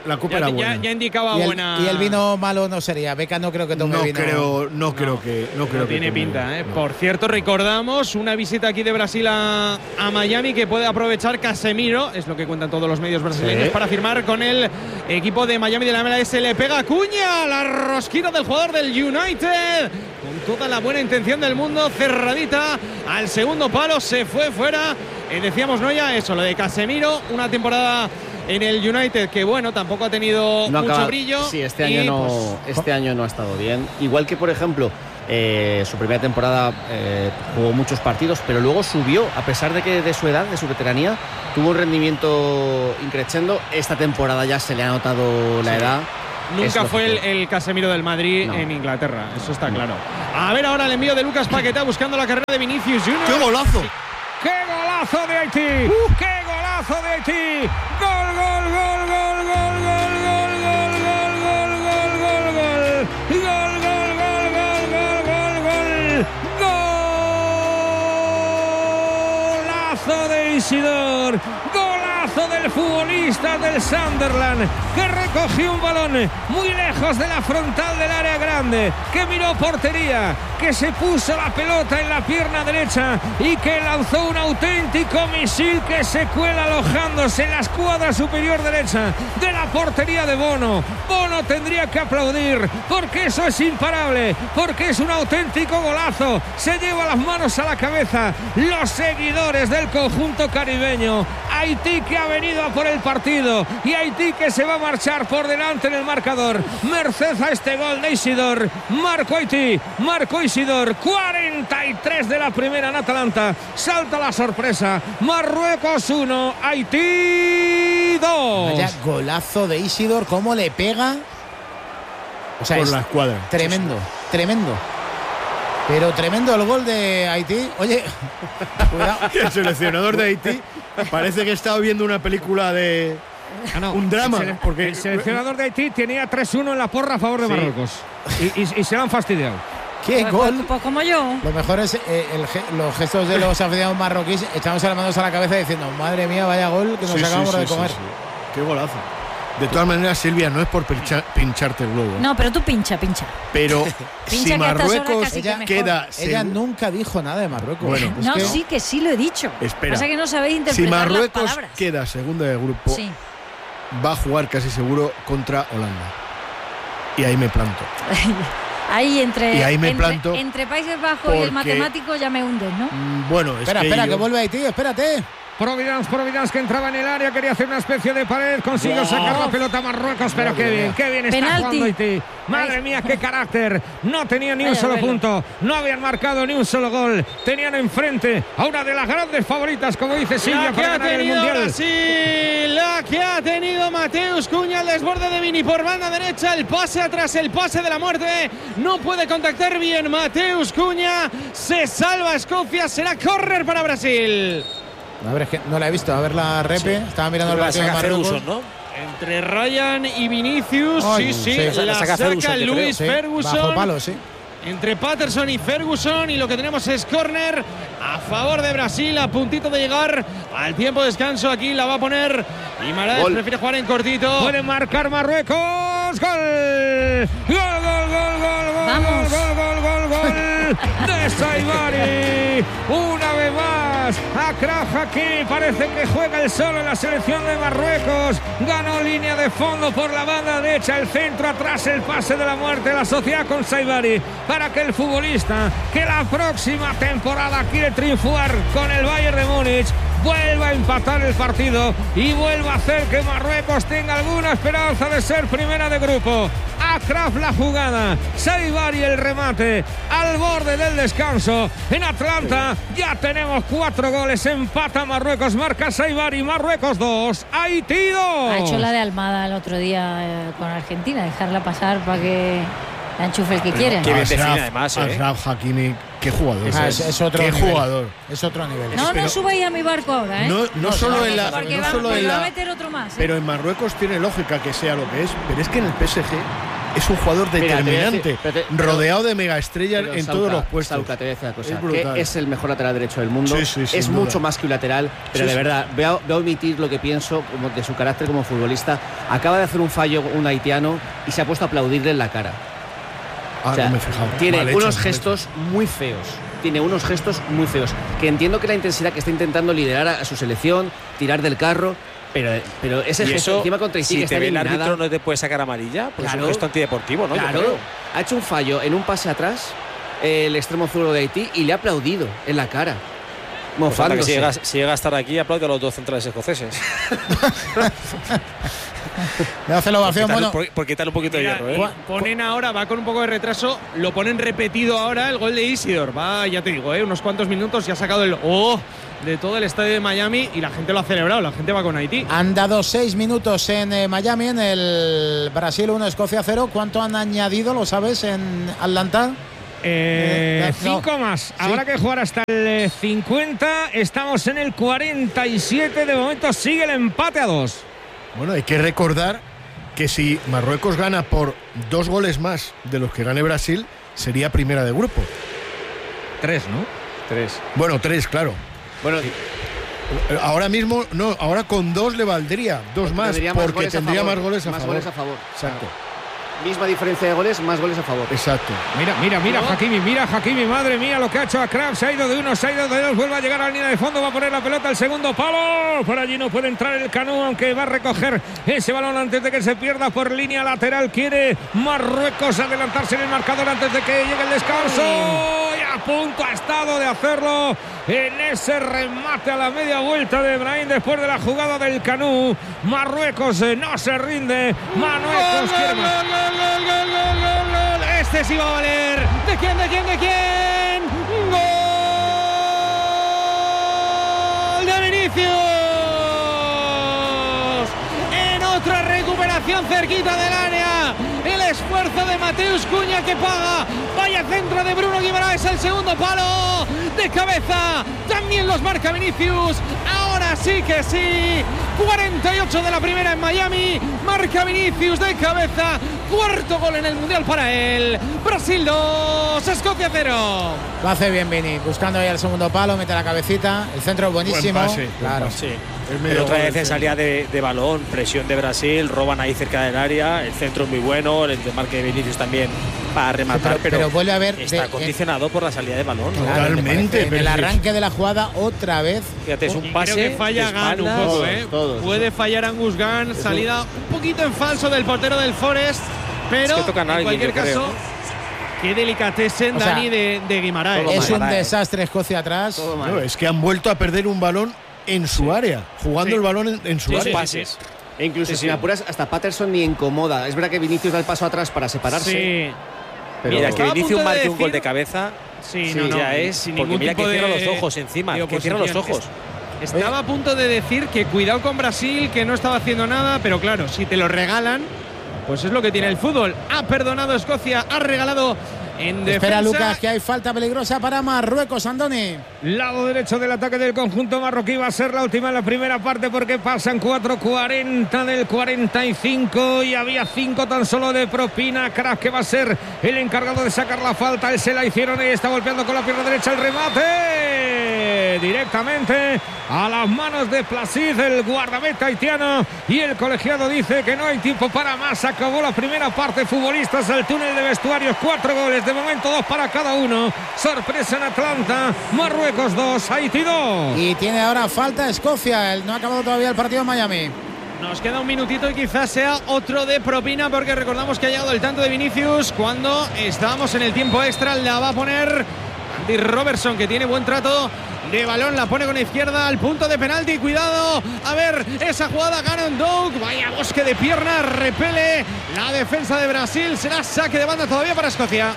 la copa ya, era ya, buena. ya indicaba Y el, buena. y el vino malo no sería. Beca no creo que tome no vino. creo, no, no creo que no creo No que tiene tome pinta, vino, ¿eh? no. Por cierto, recordamos una visita aquí de Brasil a, a Miami que puede aprovechar Casemiro, es lo que cuentan todos los medios brasileños, Sí. para firmar con el equipo de Miami de la M L S. Le pega Cuña, la rosquina del jugador del United, con toda la buena intención del mundo, cerradita al segundo palo, se fue fuera. Eh, decíamos, no ya eso, lo de Casemiro, una temporada en el United que bueno, tampoco ha tenido No mucho acaba- brillo. Sí, este y, año no, pues, este año no ha estado bien. Igual que, por ejemplo, eh, su primera temporada eh, jugó muchos partidos, pero luego subió, a pesar de que de su edad, de su veteranía, tuvo un rendimiento increciendo. Esta temporada ya se le ha notado la Sí. edad. Nunca Es fue el, lógico. el Casemiro del Madrid No. en Inglaterra, eso está claro. A ver ahora el envío de Lucas Paquetá buscando la carrera de Vinicius Junior. ¡Qué golazo! ¡Qué golazo de Haití! ¡Qué golazo de Haití! ¡Gol, gol, gol, gol, gol, gol, gol, gol, gol, gol, gol, gol! ¡Gol, gol, gol, gol, gol, gol, gol! ¡Golazo de Isidor! ¡Golazo del futbolista del Sunderland! Que recogió un balón muy lejos de la frontal del área grande, que miró portería, que se puso la pelota en la pierna derecha y que lanzó un auténtico misil que se cuela alojándose en la escuadra superior derecha de la portería de Bono. Bono tendría que aplaudir porque eso es imparable, porque es un auténtico golazo. Se lleva las manos a la cabeza los seguidores del conjunto caribeño. Haití que ha venido a por el partido y Haití que se va a marchar por delante en el marcador merced a este gol de Isidor. Marco Haití, Marco Isidor, cuarenta y tres de la primera en Atalanta. Salta la sorpresa, Marruecos uno, Haití dos. Vaya golazo de Isidor, cómo le pega. O sea, Por es la escuadra. tremendo, tremendo. Pero tremendo el gol de Haití. Oye, cuidado. El seleccionador de Haití parece que estaba viendo una película de Ah, no. un drama, El, sele- porque el seleccionador de Haití tenía tres uno en la porra a favor de Sí. Marruecos. Y, y- y se lo han fastidiado. ¡Qué Pues, gol! pues- pues como yo. Lo mejor es eh, el ge- los gestos de los aficionados marroquíes, echándose las manos a la cabeza diciendo, madre mía, vaya gol que nos Sí, sí, acabamos sí, de sí, comer. sí. Qué golazo. De todas maneras, Silvia, no es por pincha- pincharte el globo, No, pero tú pincha, pincha. pero Pincha si que a estas horas Marruecos casi que mejor. queda Ella segu- nunca dijo nada de Marruecos. Bueno, Es No, que- sí que sí lo he dicho. Espera. Pasa que no sabéis si interpretar las Marruecos palabras. queda segunda de grupo, Sí. va a jugar casi seguro contra Holanda. Y ahí me planto. Ahí entre, Y ahí me entre, planto entre Países Bajos y el porque- matemático ya me hundes, ¿no? Mm, Bueno, es Espera, que espera, yo- que vuelve Haití, espérate. Providence, Providence que entraba en el área, quería hacer una especie de pared, consiguió Wow. sacar la pelota a Marruecos, pero Madre qué bien, mía. qué bien está Penalti. jugando Haití. Madre Ay. mía, qué carácter. No tenían ni un Vaya solo duelo. punto, no habían marcado ni un solo gol. Tenían enfrente a una de las grandes favoritas, como dice Silvia, La que para ha ganar el tenido Mundial. Brasil, la que ha tenido Mateus Cuña, el desborde de Vini por banda derecha, el pase atrás, el pase de la muerte, no puede contactar bien Mateus Cuña, se salva Escocia, será córner para Brasil. A ver, es que no la he visto. A ver la repe. Estaba mirando el La partido de saca Marruecos. Ferguson, ¿no? Entre Ryan y Vinicius, Ay, sí, sí, sí. la La saca saca Ferguson, yo Luis Sí, Ferguson. bajo palo, sí. Entre Patterson y Ferguson, y lo que tenemos es córner a favor de Brasil, a puntito de llegar al tiempo de descanso. Aquí la va a poner Guimaraes, Gol. prefiere jugar en cortito. Puede marcar Marruecos. ¡Gol! ¡Gol, gol, gol, gol, gol, Vamos. gol, gol, gol, gol! De Saibari. Una vez más. Achraf Hakimi parece que juega el solo en la selección de Marruecos. Ganó línea de fondo por la banda derecha. El centro atrás, el pase de la muerte. La sociedad con Saibari para que el futbolista que la próxima temporada quiere triunfar con el Bayern de Múnich vuelva a empatar el partido y vuelva a hacer que Marruecos tenga alguna esperanza de ser primera de grupo. Achraf la jugada, Saibari el remate al borde del descanso. En Atlanta ya tenemos cuatro goles, empata Marruecos, marca Saibari, Marruecos dos, Haití dos. Ha hecho la de Almada el otro día eh, con Argentina, dejarla pasar para que la enchufe el que quiere. Qué bien define Ashraf- además, ¿eh? Ashraf Hakimi, qué jugador. Ah, es, es otro qué nivel. jugador. Es otro nivel. No, pero- no subáis a mi barco ahora, ¿eh? No, no solo en la, porque no va, solo porque en va a la, meter otro más. ¿eh? pero en Marruecos tiene lógica que sea lo que es, pero es que en el P S G es un jugador Mira, determinante, decir, pero te, pero, rodeado de megaestrellas en Sauca, todos los puestos. Sauca, te voy a decir una cosa, es brutal. que es el mejor lateral derecho del mundo, sí, sí, es mucho más que un lateral, pero sí, de sí. verdad, voy a, voy a omitir lo que pienso como de su carácter como futbolista. Acaba de hacer un fallo un haitiano y se ha puesto a aplaudirle en la cara. Ah, o sea, no me he fijado. tiene Mal hecho, unos mal gestos hecho. muy feos. Tiene unos gestos muy feos. Que entiendo que la intensidad que está intentando liderar a, a su selección, tirar del carro, pero, pero ese y gesto eso, encima contra Haití si que te está ve el eliminada, árbitro, no te puede sacar amarilla, pues claro, es un gesto antideportivo, ¿no? Claro, Yo creo. ha hecho un fallo en un pase atrás, eh, el extremo zurdo de Haití, y le ha aplaudido en la cara. Pues falta que Mofándose. si, llega, si llega a estar aquí, aplaude a los dos centrales escoceses. Le hace la ovación. Por quitarle- Bueno, por, por quitarle un poquito Mira, de hierro, ¿eh? ponen ahora, va con un poco de retraso, lo ponen repetido ahora el gol de Isidor. Va, ya te digo, ¿eh? unos cuantos minutos y ha sacado el oh de todo el estadio de Miami y la gente lo ha celebrado, la gente va con Haití. han dado seis minutos en eh, Miami, en el Brasil uno, Escocia cero. ¿Cuánto han añadido, lo sabes, en Atlanta? Eh, Eh, no. cinco más. Habrá que jugar hasta el eh, cincuenta. Estamos en el cuarenta y siete. De momento sigue el empate a dos. Bueno, hay que recordar que si Marruecos gana por dos goles más de los que gane Brasil, sería primera de grupo. Tres, ¿no? Tres. Bueno, tres, claro. Bueno, Ahora mismo, no, ahora con dos le valdría, dos más, tendría más porque goles a tendría favor, más goles a más favor. goles a favor. Exacto, Misma diferencia de goles, más goles a favor. exacto. Mira, mira, mira, ¿No? Hakimi, mira, Hakimi, madre mía, lo que ha hecho a Krab. Se ha ido de uno, se ha ido de dos, vuelve a llegar a la línea de fondo, va a poner la pelota al segundo palo. Por allí no puede entrar el Canú, aunque va a recoger ese balón antes de que se pierda por línea lateral. Quiere Marruecos adelantarse en el marcador antes de que llegue el descanso. Y a punto ha estado de hacerlo en ese remate a la media vuelta de Brahim después de la jugada del Canú. Marruecos eh, no se rinde. Marruecos quiere Gol, más. gol, gol, gol, gol, gol, gol. Este sí va a valer. ¿De quién, de quién, de quién? ¡Gol de Vinicius! En otra recuperación cerquita del área. El esfuerzo de Mateus Cunha que paga. Vaya centro de Bruno Guimaraes, el segundo palo. De cabeza. También los marca Vinicius. Ahora sí que sí. cuarenta y ocho de la primera en Miami. Marca Vinicius de cabeza. Cuarto gol en el Mundial para él. Brasil dos, Escocia cero. Lo hace bien Vini, buscando ahí el segundo palo, mete la cabecita, el centro buenísimo. Buen pase, claro. buen pase. Sí. Es medio Pero otra gol, vez en sí. salida de, de balón, presión de Brasil, roban ahí cerca del área, el centro es muy bueno, el desmarque de Vinicius también para rematar, pero- pero, pero vuelve a haber está de- condicionado por la salida de balón, ¿no? Claro, me Totalmente, parece, en pero el es- arranque de la jugada otra vez. Fíjate, es un Y pase creo que falla de Gan un espaldas. poco, ¿eh? todos, Puede fallar Angus Gan, salida un poquito en falso del portero del Forest, pero Es que tocan a en alguien, cualquier yo creo, caso, ¿no? qué delicatessen, O sea, Dani, de, de Guimaraes. todo Es mal. un eh. desastre Escocia atrás. Todo mal. No, es que han vuelto a perder un balón en su área, jugando Sí. el balón en, en su Sí, sí, área. sí, pases. E incluso Sí, si sí. me apuras, hasta Patterson ni incomoda. Es verdad que Vinicius da el paso atrás para separarse. Sí, Pero Mira, que Estaba a Vinicius punto de marque un gol decir- de cabeza, sí, sí, no, no, ya es, sin porque ningún mira que tipo cierra de- los ojos encima, de que cierra los oposición. ojos. Estaba a punto de decir que cuidado con Brasil, que no estaba haciendo nada, pero claro, si te lo regalan, pues es lo que tiene el fútbol. Ha perdonado Escocia, ha regalado en defensa. Espera Lucas, que hay falta peligrosa para Marruecos, Andoni. Lado derecho del ataque del conjunto marroquí va a ser la última en la primera parte porque pasan cuatro cuarenta del cuarenta y cinco y había cinco tan solo de propina. Kraf que va a ser el encargado de sacar la falta. Él se la hicieron y está golpeando con la pierna derecha el remate directamente a las manos de Placid, el guardameta haitiano, y el colegiado dice que no hay tiempo para más. Acabó la primera parte. Futbolistas al túnel de vestuarios, cuatro goles de momento, dos para cada uno. Sorpresa en Atlanta, Marruecos dos, Haití dos. Y tiene ahora falta Escocia. El- No ha acabado todavía el partido en Miami. Nos queda un minutito y quizás sea otro de propina, porque recordamos que ha llegado el tanto de Vinicius cuando estábamos en el tiempo extra. La va a poner Andy Robertson, que tiene buen trato de balón, la pone con izquierda al punto de penalti. Cuidado, a ver esa jugada. Gannon Doug, vaya bosque de piernas, repele la defensa de Brasil. Será saque de banda todavía para Escocia.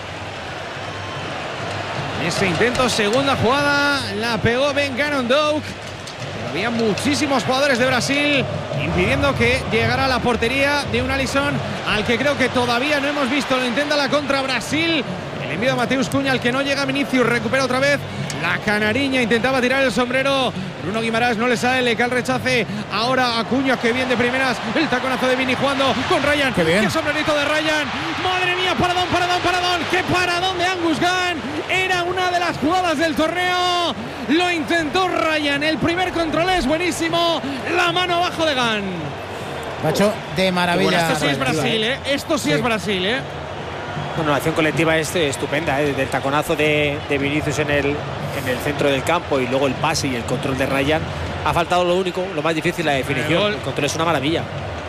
Ese intento, segunda jugada, la pegó Ben Gannon Doug. Pero había muchísimos jugadores de Brasil impidiendo que llegara a la portería de un Alisson al que creo que todavía no hemos visto. Lo intenta la contra Brasil. El envío de Mateus Cunha, al que no llega Vinicius, recupera otra vez la canariña, intentaba tirar el sombrero. Bruno Guimaraes no le sale, le cae el rechace ahora a Cunha, que bien de primeras. El taconazo de Vini jugando con Ryan. Qué bien. Qué sombrerito de Ryan. Madre mía, paradón, paradón, paradón. ¡Qué paradón de Angus Gunn! Era una de las jugadas del torneo. Lo intentó Ryan. El primer control es buenísimo. La mano abajo de Gunn. Lo ha hecho de maravilla. Bueno, esto sí es Brasil, ¿eh? Esto sí, sí. es Brasil, ¿eh? Bueno, la acción colectiva es estupenda, ¿eh? Del taconazo de, de Vinicius en el, en el centro del campo y luego el pase y el control de Ryan. Ha faltado lo único, lo más difícil, la definición. El, el control es una maravilla.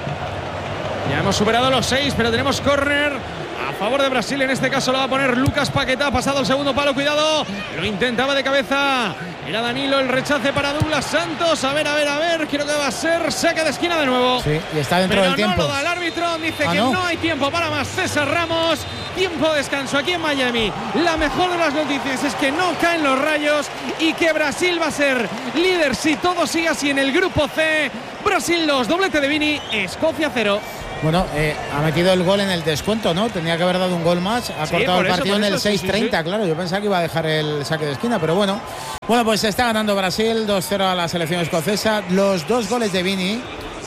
Ya hemos superado los seis, pero tenemos córner a favor de Brasil. En este caso lo va a poner Lucas Paquetá. Ha pasado el segundo palo, cuidado. Lo intentaba de cabeza. Era Danilo, el rechace para Douglas Santos. A ver, a ver, a ver. Creo que va a ser saque de esquina de nuevo. Sí, y está dentro pero del tiempo. No lo da el árbitro. Dice ¿Ah, que no? no hay tiempo para más. César Ramos. Tiempo de descanso aquí en Miami. La mejor de las noticias es que no caen los rayos y que Brasil va a ser líder si todo sigue así en el grupo C. Brasil dos, doblete de Vini, Escocia cero. Bueno, eh, ha metido el gol en el descuento, ¿no? Tenía que haber dado un gol más. Ha sí, cortado el eso, partido en el seis treinta, sí, sí. Claro. Yo pensaba que iba a dejar el saque de esquina, pero bueno. Bueno, pues está ganando Brasil dos cero a la selección escocesa. Los dos goles de Vini.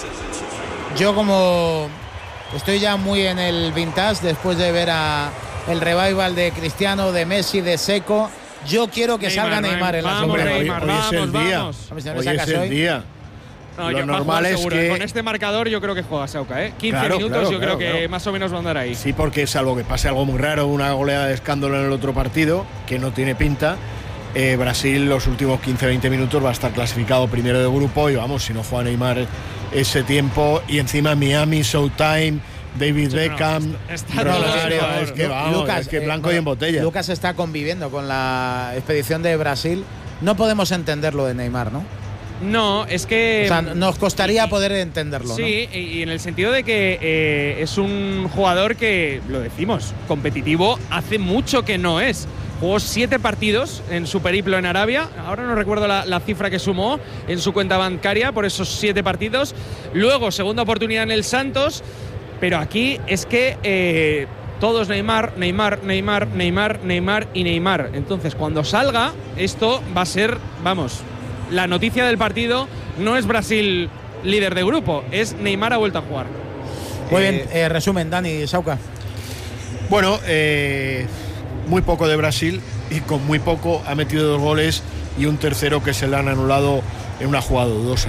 Yo como estoy ya muy en el vintage después de ver a el revival de Cristiano, de Messi, de Seco. Yo quiero que Neymar, salga Neymar en la segunda. Hoy, hoy es el día. Hoy es el día. No, lo yo, normal es seguro. que Con este marcador yo creo que juega Sauca, ¿eh? quince claro, minutos claro, yo claro, creo que claro. más o menos va a andar ahí. Sí, porque salvo que pase algo muy raro, una goleada de escándalo en el otro partido, que no tiene pinta, eh, Brasil los últimos quince veinte minutos va a estar clasificado primero de grupo y vamos, si no juega Neymar ese tiempo y encima Miami, Showtime, David sí, Beckham, no, está, está Rosario, no, es que vamos, Lucas, es que blanco eh, y en botella. Lucas está conviviendo con la expedición de Brasil. No podemos entender lo de Neymar, ¿no? No, es que… O sea, nos costaría poder entenderlo, sí, ¿no? y en el sentido de que eh, es un jugador que, lo decimos, competitivo, hace mucho que no es. Jugó siete partidos en su periplo en Arabia. Ahora no recuerdo la, la cifra que sumó en su cuenta bancaria por esos siete partidos. Luego, segunda oportunidad en el Santos. Pero aquí es que… Eh, todos Neymar, Neymar, Neymar, Neymar, Neymar y Neymar. Entonces, cuando salga, esto va a ser, vamos… La noticia del partido no es Brasil líder de grupo, es Neymar ha vuelto a jugar. Muy eh, bien, eh, resumen, Dani, Sauca. Bueno, eh, muy poco de Brasil y con muy poco ha metido dos goles y un tercero que se le han anulado en una jugada dudosa.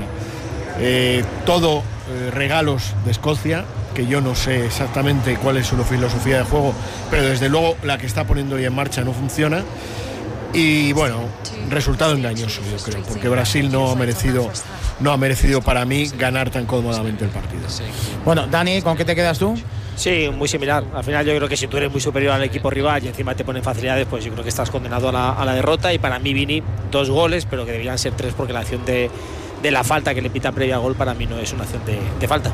Eh, todo eh, regalos de Escocia, que yo no sé exactamente cuál es su filosofía de juego, pero desde luego la que está poniendo hoy en marcha no funciona. Y bueno, resultado engañoso yo creo, porque Brasil no ha merecido, no ha merecido para mí ganar tan cómodamente el partido. Bueno, Dani, ¿con qué te quedas tú? Sí, muy similar. Al final yo creo que si tú eres muy superior al equipo rival y encima te ponen facilidades, pues yo creo que estás condenado a la, a la derrota. Y para mí Vini, dos goles, pero que deberían ser tres porque la acción de, de la falta que le pita previa al gol para mí no es una acción de, de falta.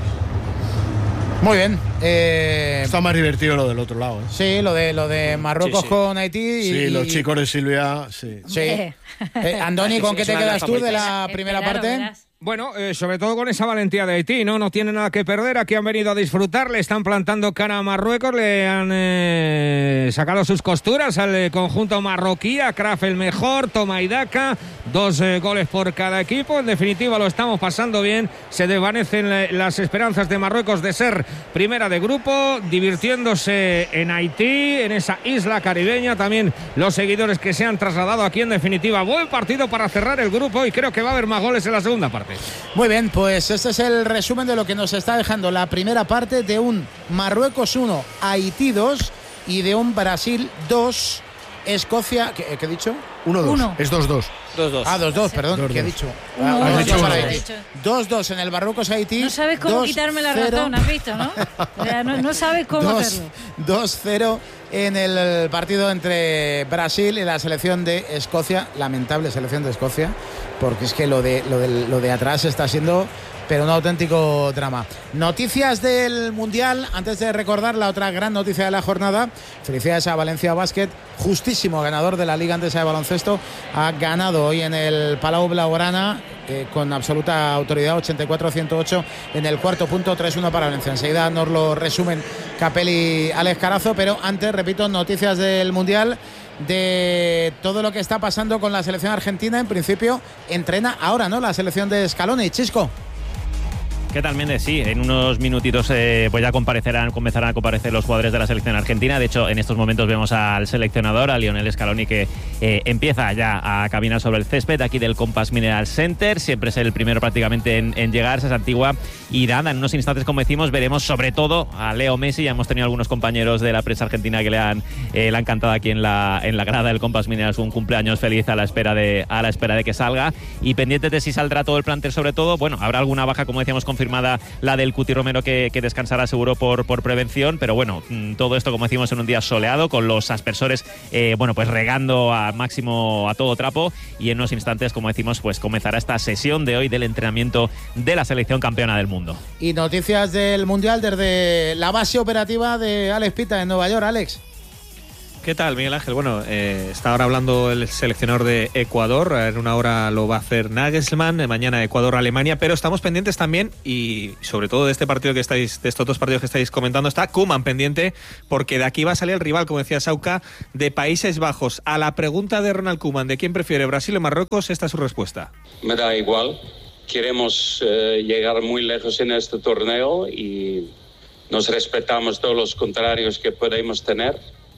Muy bien. Eh, Está más divertido lo del otro lado, ¿eh? Sí, lo de lo de Marruecos sí, sí. con Haití. Y, sí, los chicos de Silvia, sí. Sí. Eh, Andoni, ¿con qué te quedas tú de la primera parte? Bueno, eh, sobre todo con esa valentía de Haití, ¿no? No tiene nada que perder, aquí han venido a disfrutar, le están plantando cara a Marruecos, le han eh, sacado sus costuras al eh, conjunto marroquí, a Kraf el mejor, toma y daca, dos eh, goles por cada equipo, en definitiva lo estamos pasando bien, se desvanecen eh, las esperanzas de Marruecos de ser primera de grupo, divirtiéndose en Haití, en esa isla caribeña, también los seguidores que se han trasladado aquí, en definitiva, buen partido para cerrar el grupo y creo que va a haber más goles en la segunda parte. Muy bien, pues este es el resumen de lo que nos está dejando la primera parte de un Marruecos uno, Haití dos y de un Brasil dos, Escocia… ¿Qué, qué he dicho? uno dos, es dos dos. dos dos. Ah, dos dos, perdón, dos, ¿qué he dos. dicho? Uno, ah, dos, dicho dos, dos dos en el Marruecos Haití. No sabes cómo dos, quitarme la cero. razón, has visto, ¿no? O sea, no, no sabes cómo dos, hacerlo. dos cero en el partido entre Brasil y la selección de Escocia, lamentable selección de Escocia, porque es que lo de, lo de, lo de atrás está siendo pero un auténtico drama. Noticias del Mundial, antes de recordar la otra gran noticia de la jornada. Felicidades a Valencia Basket, justísimo ganador de la Liga Andesa de Baloncesto, ha ganado hoy en el Palau Blaugrana eh, con absoluta autoridad, ochenta y cuatro a ciento ocho en el cuarto punto, tres uno para Valencia. Enseguida nos lo resumen Capelli y Alex Carazo, pero antes, repito, noticias del Mundial, de todo lo que está pasando con la selección argentina. En principio entrena ahora, ¿no?, la selección de Scaloni. Chisco. ¿Qué tal, Méndez? Sí, en unos minutitos eh, pues ya comparecerán, comenzarán a comparecer los jugadores de la selección argentina. De hecho, en estos momentos vemos al seleccionador, a Lionel Scaloni, que eh, empieza ya a caminar sobre el césped aquí del Compass Mineral Center. Siempre es el primero prácticamente en, en llegar, esa Antigua. Y nada, en unos instantes, como decimos, veremos sobre todo a Leo Messi. Ya hemos tenido algunos compañeros de la prensa argentina que le han, eh, le han cantado aquí en la, en la grada del Compass Mineral un cumpleaños feliz a la espera de, a la espera de que salga. Y pendientes de si saldrá todo el plantel, sobre todo. Bueno, habrá alguna baja, como decíamos, confirmada, la del Cuti Romero, que, que descansará seguro por, por prevención, pero bueno, todo esto, como decimos, en un día soleado, con los aspersores eh, bueno, pues regando a máximo a todo trapo, y en unos instantes, como decimos, pues comenzará esta sesión de hoy del entrenamiento de la selección campeona del mundo. Y noticias del Mundial desde la base operativa de Alex Pita en Nueva York. Alex. ¿Qué tal, Miguel Ángel? Bueno, eh, está ahora hablando el seleccionador de Ecuador. En una hora lo va a hacer Nagelsmann, mañana Ecuador-Alemania, pero estamos pendientes también, y sobre todo de este partido que estáis, de estos dos partidos que estáis comentando, está Koeman pendiente, porque de aquí va a salir el rival, como decía Sauca, de Países Bajos. A la pregunta de Ronald Koeman de quién prefiere, Brasil o Marruecos, esta es su respuesta. Me da igual. Queremos eh, llegar muy lejos en este torneo y nos respetamos todos los contrarios que podemos tener.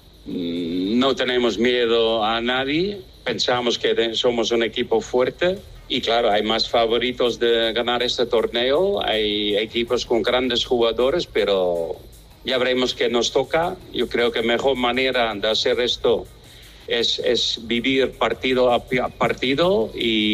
No tenemos miedo a nadie, pensamos que somos un equipo fuerte y claro, hay más favoritos de ganar este torneo, hay equipos con grandes jugadores, pero ya veremos qué nos toca. Yo creo que la mejor manera de hacer esto es, es vivir partido a partido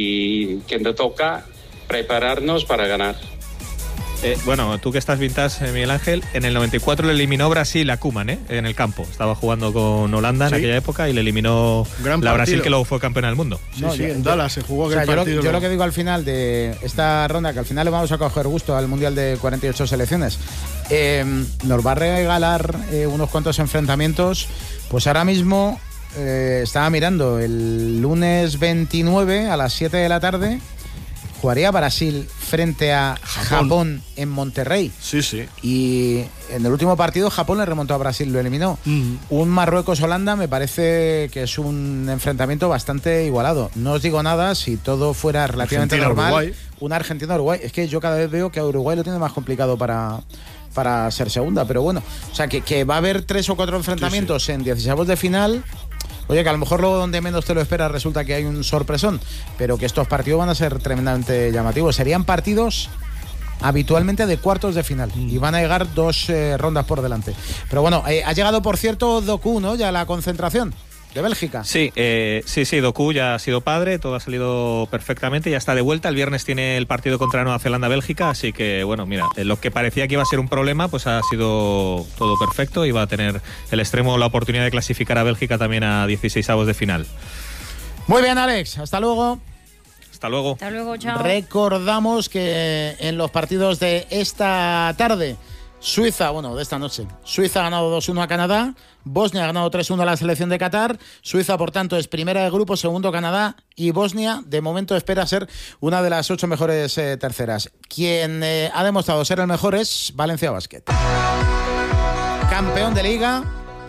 y quien te toca prepararnos para ganar. Eh, bueno, tú que estás vintage, Miguel Ángel, en el noventa y cuatro le eliminó Brasil a Koeman, ¿eh? En el campo. Estaba jugando con Holanda en ¿Sí? aquella época y le eliminó Gran la partido. Brasil, que luego fue campeona del mundo. Sí, no, sí, en Dallas se jugó aquel o sea, partido. Yo, lo, yo lo que digo al final de esta ronda, que al final le vamos a coger gusto al Mundial de cuarenta y ocho selecciones, eh, nos va a regalar eh, unos cuantos enfrentamientos. Pues ahora mismo eh, estaba mirando, el lunes veintinueve a las siete de la tarde jugaría Brasil frente a Japón. Japón en Monterrey. Sí, sí. Y en el último partido Japón le remontó a Brasil, lo eliminó. Uh-huh. Un Marruecos-Holanda me parece que es un enfrentamiento bastante igualado. No os digo nada si todo fuera relativamente Argentina, normal. Uruguay. Un Argentina-Uruguay. Es que yo cada vez veo que a Uruguay lo tiene más complicado para, para ser segunda. Pero bueno, o sea que, que va a haber tres o cuatro enfrentamientos sí, sí. en dieciseavos de final. Oye, que a lo mejor luego donde menos te lo esperas resulta que hay un sorpresón, pero que estos partidos van a ser tremendamente llamativos. Serían partidos habitualmente de cuartos de final mm. y van a llegar dos eh, rondas por delante. Pero bueno, eh, ha llegado, por cierto, Doku, ¿no? Ya a la concentración de Bélgica. Sí, eh, sí, sí, Doku ya ha sido padre, todo ha salido perfectamente, ya está de vuelta. El viernes tiene el partido contra Nueva Zelanda-Bélgica, así que, bueno, mira, lo que parecía que iba a ser un problema, pues ha sido todo perfecto y va a tener el extremo la oportunidad de clasificar a Bélgica también a dieciseisavos de final. Muy bien, Alex, hasta luego. Hasta luego. Hasta luego, chao. Recordamos que en los partidos de esta tarde, Suiza, bueno, de esta noche, Suiza ha ganado dos uno a Canadá, Bosnia ha ganado tres uno a la selección de Qatar. Suiza, por tanto, es primera de grupo, segundo Canadá, y Bosnia, de momento, espera ser una de las ocho mejores eh, terceras. Quien eh, ha demostrado ser el mejor es Valencia Basket. Campeón de Liga,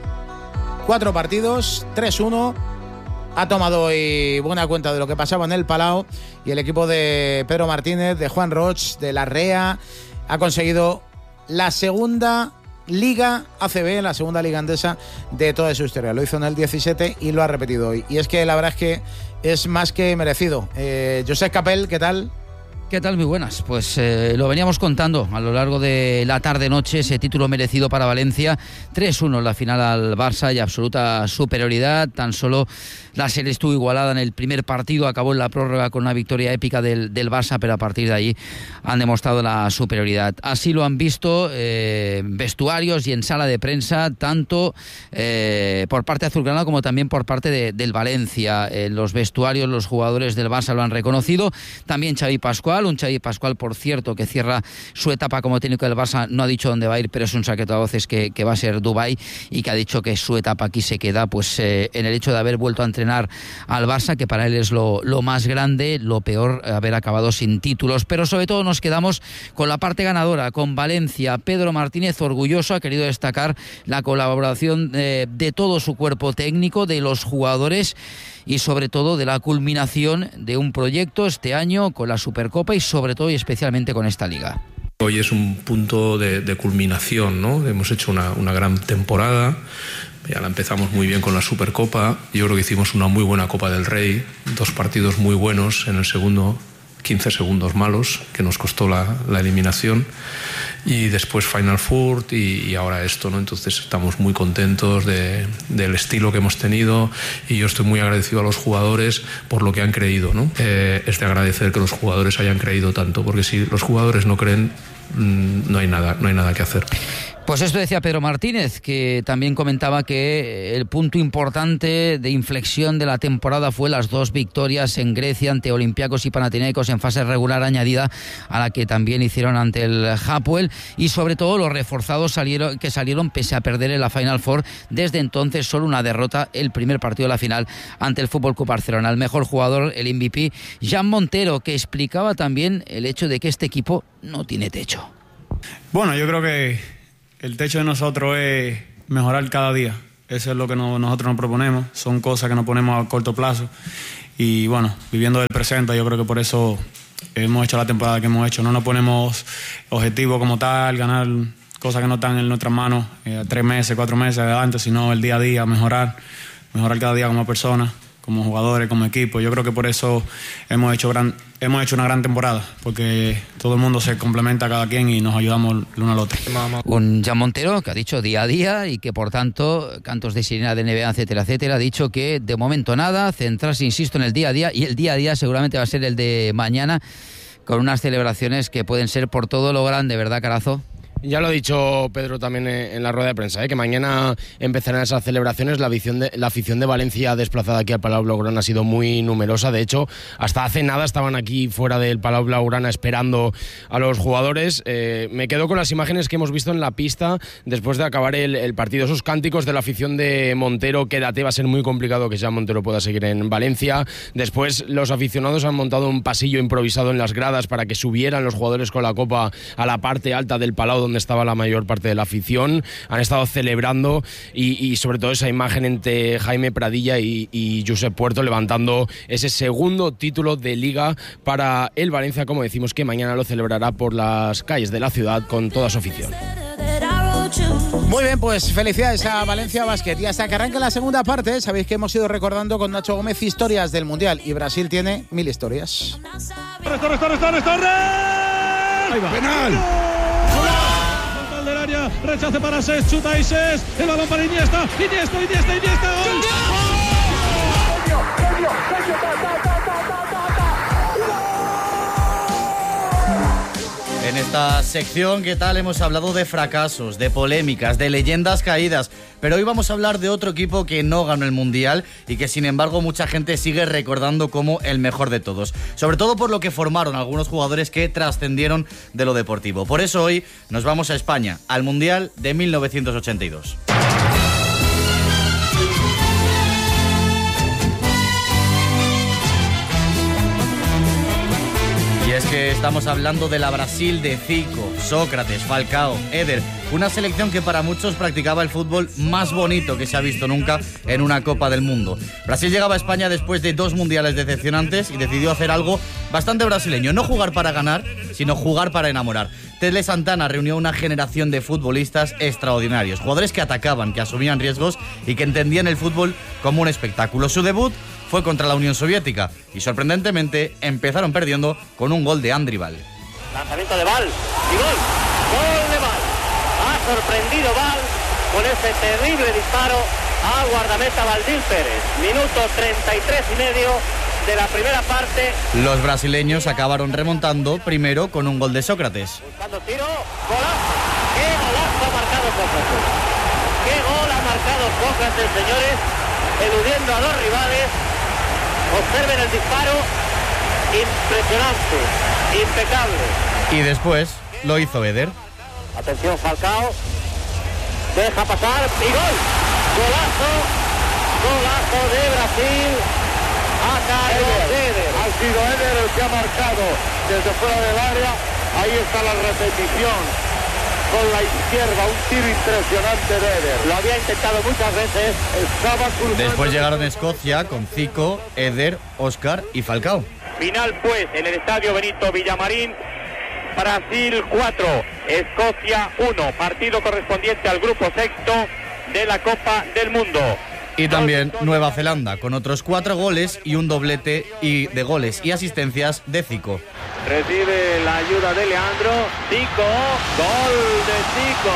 cuatro partidos, tres uno. Ha tomado hoy buena cuenta de lo que pasaba en el Palau, y el equipo de Pedro Martínez, de Juan Roch, de Larrea, ha conseguido la segunda Liga A C B, la segunda Liga Andesa de toda su historia. Lo hizo en el diecisiete y lo ha repetido hoy. Y es que la verdad es que es más que merecido. Eh, Josep Capel, ¿qué tal? ¿Qué tal? Muy buenas. Pues eh, lo veníamos contando a lo largo de la tarde-noche, ese título merecido para Valencia. tres uno en la final al Barça y absoluta superioridad. Tan solo la serie estuvo igualada en el primer partido, acabó en la prórroga con una victoria épica del, del Barça, pero a partir de ahí han demostrado la superioridad. Así lo han visto eh, vestuarios y en sala de prensa, tanto eh, por parte azulgrana como también por parte de, del Valencia. En los vestuarios los jugadores del Barça lo han reconocido. También Xavi Pascual, un Xavi Pascual, por cierto, que cierra su etapa como técnico del Barça. No ha dicho dónde va a ir, pero es un secreto a voces que, que va a ser Dubái, y que ha dicho que su etapa aquí se queda pues eh, en el hecho de haber vuelto a entrenar al Barça, que para él es lo, lo más grande, lo peor haber acabado sin títulos. Pero sobre todo nos quedamos con la parte ganadora, con Valencia. Pedro Martínez, orgulloso, ha querido destacar la colaboración eh, de todo su cuerpo técnico, de los jugadores y sobre todo de la culminación de un proyecto este año con la Supercopa y sobre todo y especialmente con esta liga. Hoy es un punto de, de culminación, ¿no? Hemos hecho una, una gran temporada, ya la empezamos muy bien con la Supercopa, yo creo que hicimos una muy buena Copa del Rey, dos partidos muy buenos, en el segundo quince segundos malos, que nos costó la, la eliminación, y después Final Four y, y ahora esto, ¿no? Entonces estamos muy contentos de, del estilo que hemos tenido, y yo estoy muy agradecido a los jugadores por lo que han creído, ¿no? Eh, es de agradecer que los jugadores hayan creído tanto, porque si los jugadores no creen, mmm, no hay nada, no hay nada que hacer. Pues esto decía Pedro Martínez, que también comentaba que el punto importante de inflexión de la temporada fue las dos victorias en Grecia ante Olympiacos y Panathinaikos en fase regular, añadida a la que también hicieron ante el Hapoel, y sobre todo los reforzados salieron, que salieron pese a perder en la Final Four. Desde entonces solo una derrota, el primer partido de la final ante el F C Barcelona. El mejor jugador, el M V P, Jan Montero, que explicaba también el hecho de que este equipo no tiene techo. Bueno, yo creo que el techo de nosotros es mejorar cada día. Eso es lo que no, nosotros nos proponemos. Son cosas que nos ponemos a corto plazo. Y bueno, viviendo del presente, yo creo que por eso hemos hecho la temporada que hemos hecho. No nos ponemos objetivos como tal, ganar cosas que no están en nuestras manos, eh, tres meses, cuatro meses adelante, sino el día a día, mejorar, mejorar cada día como persona, como jugadores, como equipo. Yo creo que por eso hemos hecho gran, hemos hecho una gran temporada, porque todo el mundo se complementa a cada quien y nos ayudamos el uno al otro. Un Jan Montero que ha dicho día a día y que por tanto, cantos de sirena de N B A, etcétera, etcétera, ha dicho que de momento nada, centrarse, insisto, en el día a día, y el día a día seguramente va a ser el de mañana, con unas celebraciones que pueden ser por todo lo grande, ¿verdad, Carazo? Ya lo ha dicho Pedro también en la rueda de prensa, ¿eh? que mañana empezarán esas celebraciones. La afición, de, la afición de Valencia desplazada aquí al Palau Blaugrana ha sido muy numerosa. De hecho, hasta hace nada estaban aquí fuera del Palau Blaugrana esperando a los jugadores. Eh, me quedo con las imágenes que hemos visto en la pista después de acabar el, el partido. Esos cánticos de la afición de Montero, quédate, va a ser muy complicado que ya Montero pueda seguir en Valencia. Después los aficionados han montado un pasillo improvisado en las gradas para que subieran los jugadores con la copa a la parte alta del Palau, donde estaba la mayor parte de la afición. Han estado celebrando y, y sobre todo esa imagen entre Jaime Pradilla y, y Josep Puerto levantando ese segundo título de Liga para el Valencia, como decimos, que mañana lo celebrará por las calles de la ciudad con toda su afición. Muy bien, pues felicidades a Valencia Basket. Y hasta que arranque la segunda parte, sabéis que hemos ido recordando con Nacho Gómez historias del Mundial, y Brasil tiene mil historias. ¡Torres, Torres, Torres, Torres, Torres! Ahí va. ¡Penal! Del área, rechace para Ses, chuta y Ses, el balón para Iniesta, Iniesta, Iniesta, Iniesta, ¡gol! En esta sección, ¿qué tal? Hemos hablado de fracasos, de polémicas, de leyendas caídas, pero hoy vamos a hablar de otro equipo que no ganó el Mundial y que sin embargo mucha gente sigue recordando como el mejor de todos, sobre todo por lo que formaron algunos jugadores que trascendieron de lo deportivo. Por eso hoy nos vamos a España, al Mundial de mil novecientos ochenta y dos. Y es que estamos hablando de la Brasil de Zico, Sócrates, Falcao, Éder, una selección que para muchos practicaba el fútbol más bonito que se ha visto nunca en una Copa del Mundo. Brasil llegaba a España después de dos mundiales decepcionantes y decidió hacer algo bastante brasileño, no jugar para ganar, sino jugar para enamorar. Tele Santana reunió una generación de futbolistas extraordinarios, jugadores que atacaban, que asumían riesgos y que entendían el fútbol como un espectáculo. Su debut fue contra la Unión Soviética y sorprendentemente empezaron perdiendo con un gol de Andrival. Lanzamiento de Val y gol, gol de Val. Ha sorprendido Val con ese terrible disparo al guardameta Valdil Pérez. Minuto treinta y tres y medio de la primera parte. Los brasileños acabaron remontando primero con un gol de Sócrates. Buscando tiro, golazo. ¡Qué golazo ha marcado Sócrates! ¡Qué gol ha marcado Sócrates, señores! Eludiendo a los rivales. Observen el disparo, impresionante, impecable. Y después lo hizo Éder. Atención Falcao, deja pasar y gol. Golazo, golazo de Brasil. A Carlos Éder. Ha sido Éder el que ha marcado desde fuera del área. Ahí está la repetición. Con la izquierda, un tiro impresionante de Éder. Lo había intentado muchas veces. Estaba cruzando. Después llegaron Escocia con Zico, Éder, Óscar y Falcao. Final pues en el estadio Benito Villamarín Brasil cuatro, Escocia uno, partido correspondiente al grupo sexto de la Copa del Mundo. Y también Nueva Zelanda, con otros cuatro goles y un doblete y de goles y asistencias de Zico. Recibe la ayuda de Leandro, Zico, gol de Zico.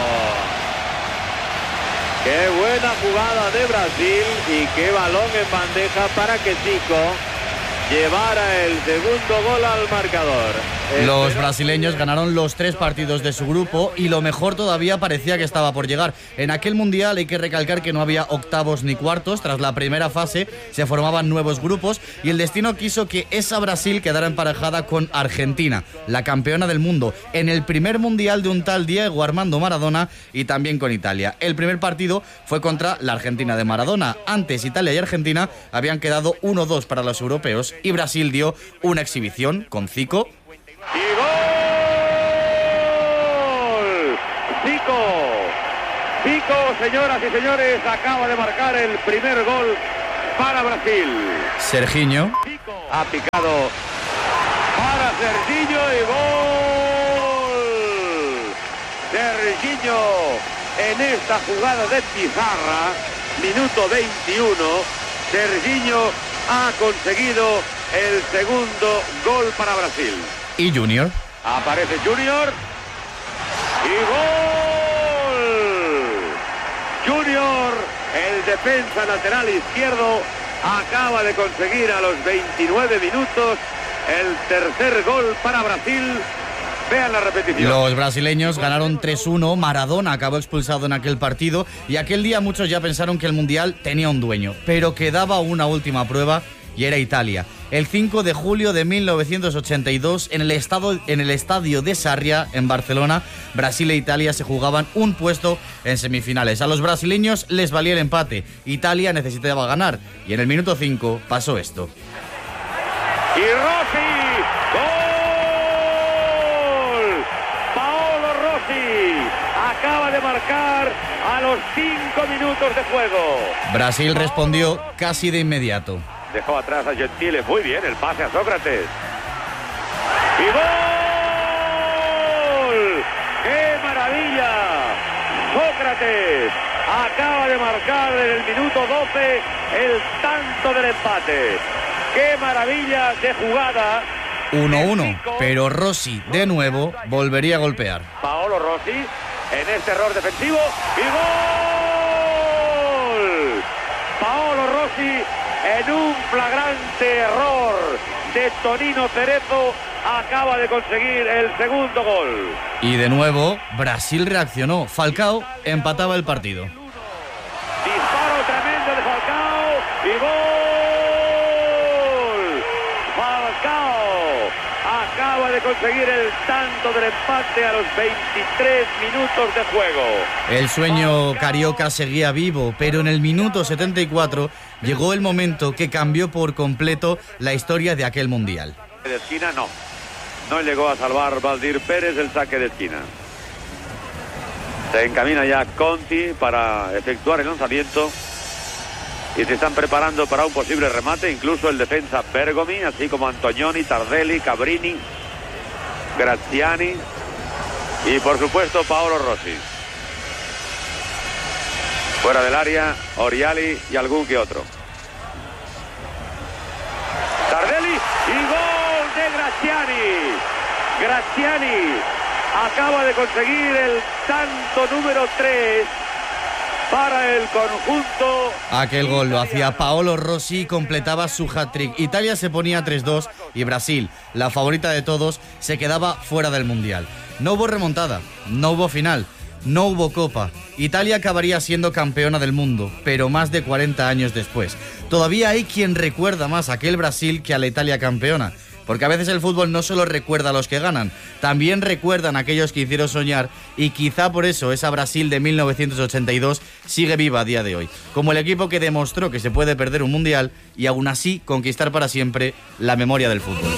Qué buena jugada de Brasil y qué balón en bandeja para que Zico llevara el segundo gol al marcador. Los brasileños ganaron los tres partidos de su grupo y lo mejor todavía parecía que estaba por llegar. En aquel mundial hay que recalcar que no había octavos ni cuartos. Tras la primera fase se formaban nuevos grupos y el destino quiso que esa Brasil quedara emparejada con Argentina, la campeona del mundo, en el primer mundial de un tal Diego Armando Maradona, y también con Italia. El primer partido fue contra la Argentina de Maradona. Antes Italia y Argentina habían quedado uno dos para los europeos y Brasil dio una exhibición con Zico. ¡Y gol! Zico. Zico, señoras y señores, acaba de marcar el primer gol para Brasil. Serginho. Ha picado para Serginho y gol. Serginho en esta jugada de pizarra, minuto veintiuno. Serginho ha conseguido el segundo gol para Brasil. Y Junior. Aparece Junior. Y gol. Junior, el defensa lateral izquierdo, acaba de conseguir a los veintinueve minutos el tercer gol para Brasil. Vean la repetición. Los brasileños ganaron tres uno, Maradona acabó expulsado en aquel partido y aquel día muchos ya pensaron que el Mundial tenía un dueño, pero quedaba una última prueba y era Italia. El cinco de julio de mil novecientos ochenta y dos, en el, estado, en el estadio de Sarria, en Barcelona, Brasil e Italia se jugaban un puesto en semifinales. A los brasileños les valía el empate. Italia necesitaba ganar y en el minuto cinco pasó esto. Y Rossi, gol. Paolo Rossi acaba de marcar a los cinco minutos de juego. Brasil respondió casi de inmediato. Dejó atrás a Gentile, muy bien, el pase a Sócrates. ¡Y gol! ¡Qué maravilla! Sócrates acaba de marcar en el minuto doce el tanto del empate. ¡Qué maravilla de jugada! uno uno, pero Rossi de nuevo volvería a golpear. Paolo Rossi en este error defensivo y gol. Paolo Rossi en un flagrante error de Tonino Cerezo acaba de conseguir el segundo gol. Y de nuevo Brasil reaccionó. Falcao empataba el partido. Disparo tremendo de Falcao y gol. Falcao acaba de conseguir el tanto del empate a los veintitrés minutos de juego. El sueño carioca seguía vivo, pero en el minuto setenta y cuatro llegó el momento que cambió por completo la historia de aquel mundial. De esquina no, no llegó a salvar Valdir Pérez el saque de esquina. Se encamina ya Conti para efectuar el lanzamiento y se están preparando para un posible remate, incluso el defensa Bergomi, así como Antonioni, Tardelli, Cabrini, Graziani y por supuesto Paolo Rossi. Fuera del área, Oriali y algún que otro. Tardelli y gol de Graziani. Graziani acaba de conseguir el tanto número tres para el conjunto. Aquel gol lo hacía Paolo Rossi y completaba su hat-trick. Italia se ponía tres dos y Brasil, la favorita de todos, se quedaba fuera del Mundial. No hubo remontada, no hubo final, no hubo copa. Italia acabaría siendo campeona del mundo, pero más de cuarenta años después. Todavía hay quien recuerda más a aquel Brasil que a la Italia campeona. Porque a veces el fútbol no solo recuerda a los que ganan, también recuerdan a aquellos que hicieron soñar y quizá por eso esa Brasil de mil novecientos ochenta y dos sigue viva a día de hoy. Como el equipo que demostró que se puede perder un mundial y aún así conquistar para siempre la memoria del fútbol.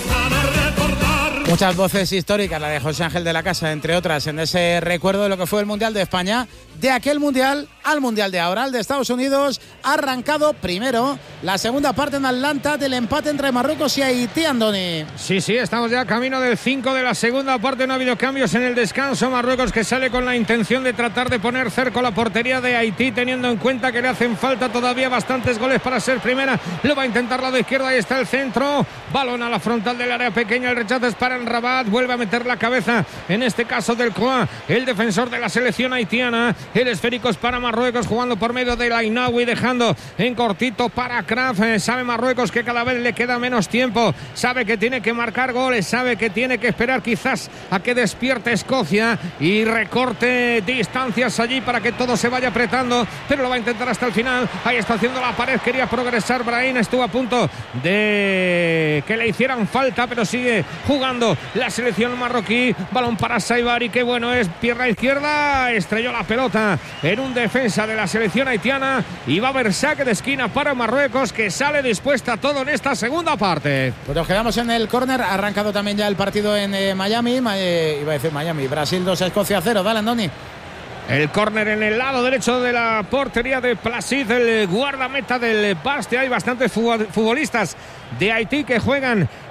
Muchas voces históricas, la de José Ángel de la Casa, entre otras, en ese recuerdo de lo que fue el Mundial de España de aquel mundial al mundial de ahora, el de Estados Unidos. Ha arrancado primero la segunda parte en Atlanta del empate entre Marruecos y Haití, Andoni. Sí, sí, estamos ya camino del cinco de la segunda parte. No ha habido cambios en el descanso. Marruecos que sale con la intención de tratar de poner cerco a la portería de Haití, teniendo en cuenta que le hacen falta todavía bastantes goles para ser primera. Lo va a intentar lado izquierdo, ahí está el centro. Balón a la frontal del área pequeña, el rechazo es para Rabat. Vuelve a meter la cabeza, en este caso del Croa, el defensor de la selección haitiana. El esférico es para Marruecos, jugando por medio de Lainaoui, dejando en cortito para Kraf. Eh, sabe Marruecos que cada vez le queda menos tiempo, sabe que tiene que marcar goles, sabe que tiene que esperar quizás a que despierte Escocia y recorte distancias allí para que todo se vaya apretando, pero lo va a intentar hasta el final. Ahí está haciendo la pared, quería progresar Brahim, estuvo a punto de que le hicieran falta, pero sigue jugando la selección marroquí. Balón para Saibari, que bueno es, pierna izquierda, estrelló la pelota en un defensa de la selección haitiana y va a haber saque de esquina para Marruecos, que sale dispuesta a todo en esta segunda parte. Pues nos quedamos en el córner. Ha arrancado también ya el partido en eh, Miami, eh, iba a decir Miami, Brasil dos, Escocia cero. Dale, Andoni. El córner en el lado derecho de la portería de Placid, el guardameta del Bastia. Hay bastantes futbolistas de Haití que juegan